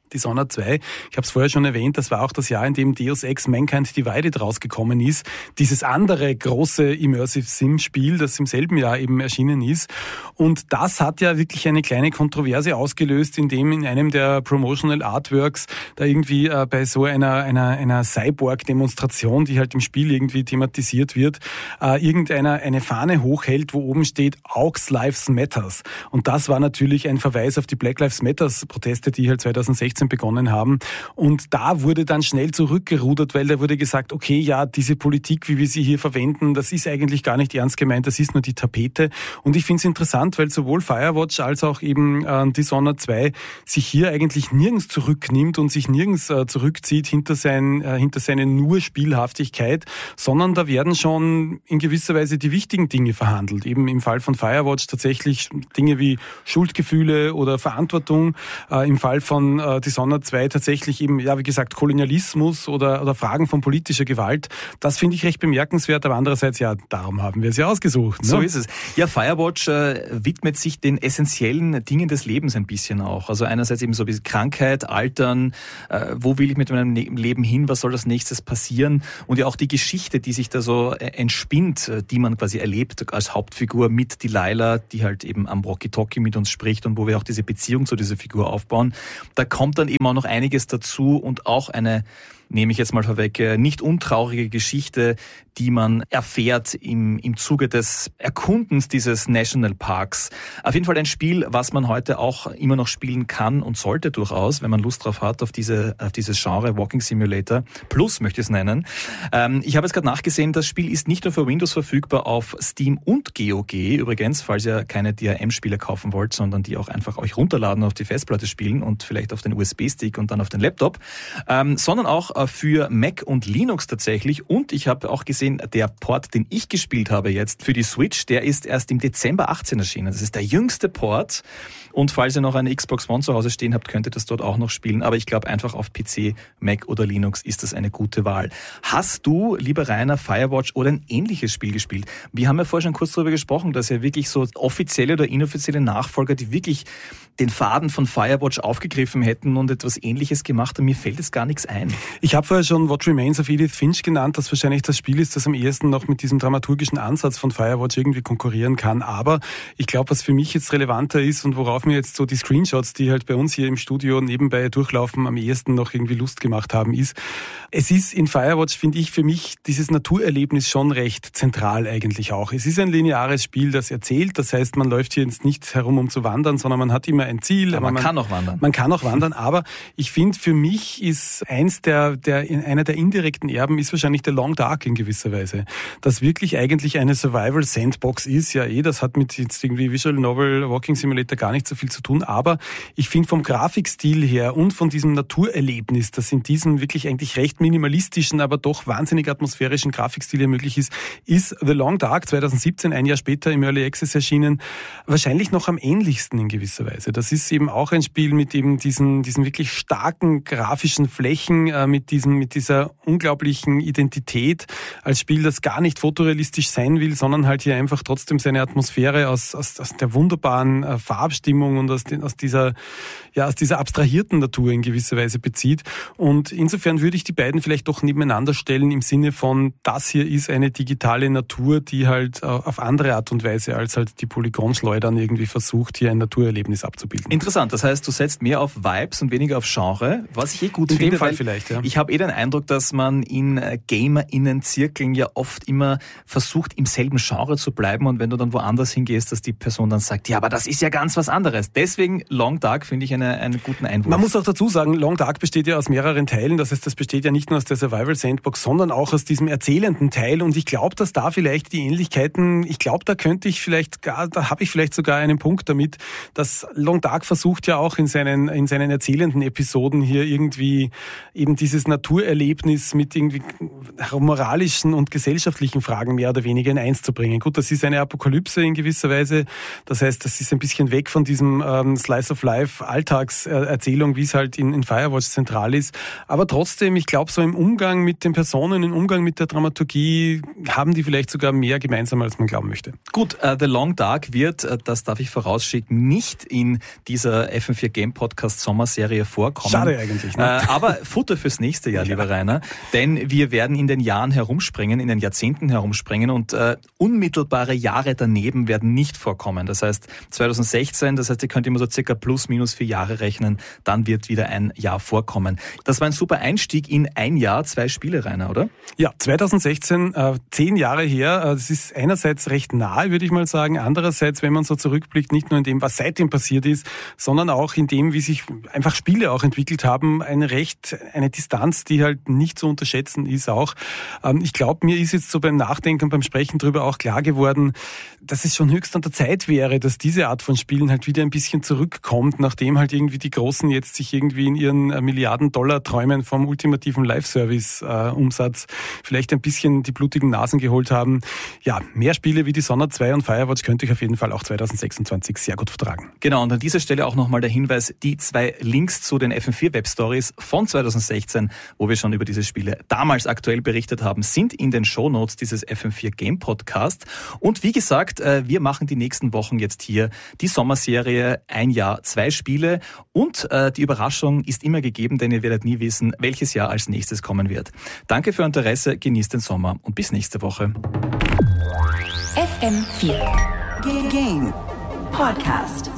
Speaker 1: Dishonored zwei, ich habe es vorher schon erwähnt, das war auch das Jahr, in dem Deus Ex Mankind Divided rausgekommen ist. Dieses andere große Immersive Sim-Spiel, das im selben Jahr eben erschienen ist. Und das hat ja wirklich eine kleine Kontroverse ausgelöst, indem in einem der Promotional Artworks da irgendwie äh, bei so einer, einer, einer Cyborg-Demonstration, die halt im Spiel irgendwie thematisiert wird, äh, irgendeiner eine Fahne hochhält, wo oben steht Aux Lives Matters. Und das war natürlich ein Verweis auf die Black Lives Matters Proteste, die halt zweitausendsechzehn begonnen haben. Und da wurde dann schnell zurückgerudert, weil da wurde gesagt, okay, ja, diese Politik, wie wir sie hier verwenden, das ist eigentlich gar nicht ernst gemeint, das ist nur die Tapete. Und ich finde es interessant, weil sowohl Firewatch als auch eben äh, Dishonored zwei sich hier eigentlich nirgends zurücknimmt und sich nirgends äh, zurückzieht hinter, sein, äh, hinter seine nur Spielhaftigkeit, sondern da werden schon in gewisser Weise die wichtigen Dinge verhandelt. Eben im Fall von Firewatch tatsächlich Dinge wie Schuldgefühle oder Verantwortung, äh, im Fall von äh, Dishonored zwei tatsächlich eben, ja, wie gesagt, Kolonialismus oder, oder Fragen von politischer Gewalt. Das finde ich recht bemerkenswert, aber andererseits, ja, darum haben wir es ja ausgesucht. Ne?
Speaker 4: So ist es. Ja, Firewatch äh, widmet sich den essentiellen Dingen des Lebens ein bisschen auch. Also einerseits eben so ein bisschen Krankheit, Altern, äh, wo will ich mit meinem Leben hin, was soll als nächstes passieren? Und ja auch die Geschichte, die sich da so äh, entspinnt, äh, die man quasi erlebt als Hauptfigur mit Delilah, die halt eben am Walkie-Talkie mit uns spricht und wo wir auch diese Beziehung zu dieser Figur aufbauen. Da kommt dann eben auch noch einiges dazu und auch eine, nehme ich jetzt mal vorweg, nicht untraurige Geschichte, die man erfährt im, im Zuge des Erkundens dieses Nationalparks. Auf jeden Fall ein Spiel, was man heute auch immer noch spielen kann und sollte durchaus, wenn man Lust drauf hat, auf diese, auf dieses Genre Walking Simulator Plus, möchte ich es nennen. Ähm, ich habe jetzt gerade nachgesehen, das Spiel ist nicht nur für Windows verfügbar auf Steam und G O G, übrigens, falls ihr keine D R M-Spiele kaufen wollt, sondern die auch einfach euch runterladen, auf die Festplatte spielen und vielleicht auf den U S B-Stick und dann auf den Laptop, ähm, sondern auch für Mac und Linux tatsächlich. Und ich habe auch gesehen, der Port, den ich gespielt habe jetzt für die Switch, der ist erst im Dezember achtzehn erschienen. Das ist der jüngste Port. Und falls ihr noch eine Xbox One zu Hause stehen habt, könnt ihr das dort auch noch spielen. Aber ich glaube, einfach auf P C, Mac oder Linux ist das eine gute Wahl. Hast du, lieber Rainer, Firewatch oder ein ähnliches Spiel gespielt? Wir haben ja vorher schon kurz darüber gesprochen, dass ja wirklich so offizielle oder inoffizielle Nachfolger, die wirklich den Faden von Firewatch aufgegriffen hätten und etwas Ähnliches gemacht haben. Mir fällt jetzt gar nichts ein.
Speaker 1: Ich habe vorher schon What Remains of Edith Finch genannt, das wahrscheinlich das Spiel ist, das am ehesten noch mit diesem dramaturgischen Ansatz von Firewatch irgendwie konkurrieren kann. Aber ich glaube, was für mich jetzt relevanter ist und worauf mir jetzt so die Screenshots, die halt bei uns hier im Studio nebenbei durchlaufen, am ehesten noch irgendwie Lust gemacht haben, ist, es ist in Firewatch, finde ich, für mich dieses Naturerlebnis schon recht zentral eigentlich auch. Es ist ein lineares Spiel, das erzählt. Das heißt, man läuft hier jetzt nicht herum, um zu wandern, sondern man hat immer ein Ziel.
Speaker 4: Aber man, man kann auch wandern.
Speaker 1: Man kann auch wandern, aber ich finde, für mich ist eins der, der, einer der indirekten Erben ist wahrscheinlich der Long Dark in gewisser Weise. Das wirklich eigentlich eine Survival-Sandbox ist. Ja, eh, das hat mit jetzt irgendwie Visual Novel, Walking Simulator gar nicht so viel zu tun, aber ich finde vom Grafikstil her und von diesem Naturerlebnis, das in diesem wirklich eigentlich recht minimalistischen, aber doch wahnsinnig atmosphärischen Grafikstil hier möglich ist, ist The Long Dark zweitausendsiebzehn, ein Jahr später im Early Access erschienen, wahrscheinlich noch am ähnlichsten in gewisser Weise. Das ist eben auch ein Spiel mit eben diesen, diesen wirklich starken grafischen Flächen, äh, mit diesem, mit dieser unglaublichen Identität als Spiel, das gar nicht fotorealistisch sein will, sondern halt hier einfach trotzdem seine Atmosphäre aus, aus, aus der wunderbaren äh, Farbstimmung und aus, den, aus dieser, ja, aus dieser abstrahierten Natur in gewisser Weise bezieht. Und insofern würde ich die beiden vielleicht doch nebeneinander stellen im Sinne von, das hier ist eine digitale Natur, die halt äh, auf andere Art und Weise als halt die Polygonschleudern irgendwie versucht, hier ein Naturerlebnis abzubilden.
Speaker 4: Interessant, das heißt, du setzt mehr auf Vibes und weniger auf Genre, was ich eh gut
Speaker 1: in
Speaker 4: finde.
Speaker 1: Dem Fall vielleicht, ja.
Speaker 4: Ich habe eh den Eindruck, dass man in GamerInnen-Zirkeln ja oft immer versucht, im selben Genre zu bleiben und wenn du dann woanders hingehst, dass die Person dann sagt, ja, aber das ist ja ganz was anderes. Deswegen Long Dark finde ich eine, einen guten Einwurf.
Speaker 1: Man muss auch dazu sagen, Long Dark besteht ja aus mehreren Teilen. Das heißt, das besteht ja nicht nur aus der Survival-Sandbox, sondern auch aus diesem erzählenden Teil. Und ich glaube, dass da vielleicht die Ähnlichkeiten, ich glaube, da könnte ich vielleicht gar, da habe ich vielleicht sogar einen Punkt damit, dass Long Dark versucht ja auch in seinen, in seinen erzählenden Episoden hier irgendwie eben dieses Naturerlebnis mit irgendwie moralischen und gesellschaftlichen Fragen mehr oder weniger in eins zu bringen. Gut, das ist eine Apokalypse in gewisser Weise. Das heißt, das ist ein bisschen weg von diesem ähm, Slice of Life Alltagserzählung, wie es halt in, in Firewatch zentral ist. Aber trotzdem, ich glaube, so im Umgang mit den Personen, im Umgang mit der Dramaturgie haben die vielleicht sogar mehr gemeinsam, als man glauben möchte.
Speaker 4: Gut, uh, The Long Dark wird, uh, das darf ich vorausschicken, nicht in dieser F M vier Game Podcast Sommerserie Serie vorkommen.
Speaker 1: Schade eigentlich. Ne?
Speaker 4: Äh, aber Futter fürs nächste Jahr, lieber Rainer. Denn wir werden in den Jahren herumspringen, in den Jahrzehnten herumspringen und äh, unmittelbare Jahre daneben werden nicht vorkommen. Das heißt zwanzig sechzehn, das heißt, ihr könnt immer so circa plus minus vier Jahre rechnen, dann wird wieder ein Jahr vorkommen. Das war ein super Einstieg in ein Jahr, zwei Spiele, Rainer, oder?
Speaker 1: Ja, zwanzig sechzehn, äh, zehn Jahre her. Äh, das ist einerseits recht nahe, würde ich mal sagen. Andererseits, wenn man so zurückblickt, nicht nur in dem, was seitdem passiert ist, sondern auch in dem, wie sich einfach Spiele auch entwickelt haben. Eine recht, eine Distanz, die halt nicht zu unterschätzen ist auch. Ähm, ich glaube, mir ist jetzt so beim Nachdenken, beim Sprechen drüber auch klar geworden, dass es schon höchst an der Zeit wäre, dass diese Art von Spielen halt wieder ein bisschen zurückkommt, nachdem halt irgendwie die Großen jetzt sich irgendwie in ihren Milliarden-Dollar-Träumen vom ultimativen Live-Service-Umsatz vielleicht ein bisschen die blutigen Nasen geholt haben. Ja, mehr Spiele wie Dishonored zwei und Firewatch könnte ich auf jeden Fall auch zwanzig sechsundzwanzig sehr gut vertragen.
Speaker 4: Genau, und an dieser Stelle auch nochmal der Hinweis, die zwei Links zu den F M vier Webstories von zwanzig sechzehn, wo wir schon über diese Spiele damals aktuell berichtet haben, sind in den Shownotes dieses F M vier Game Podcast. Und wie gesagt, wir machen die nächsten Wochen jetzt hier die Sommerserie Ein Jahr, zwei Spiele. Und die Überraschung ist immer gegeben, denn ihr werdet nie wissen, welches Jahr als nächstes kommen wird. Danke für euer Interesse, genießt den Sommer und bis nächste Woche.
Speaker 8: F M vier Game Podcast.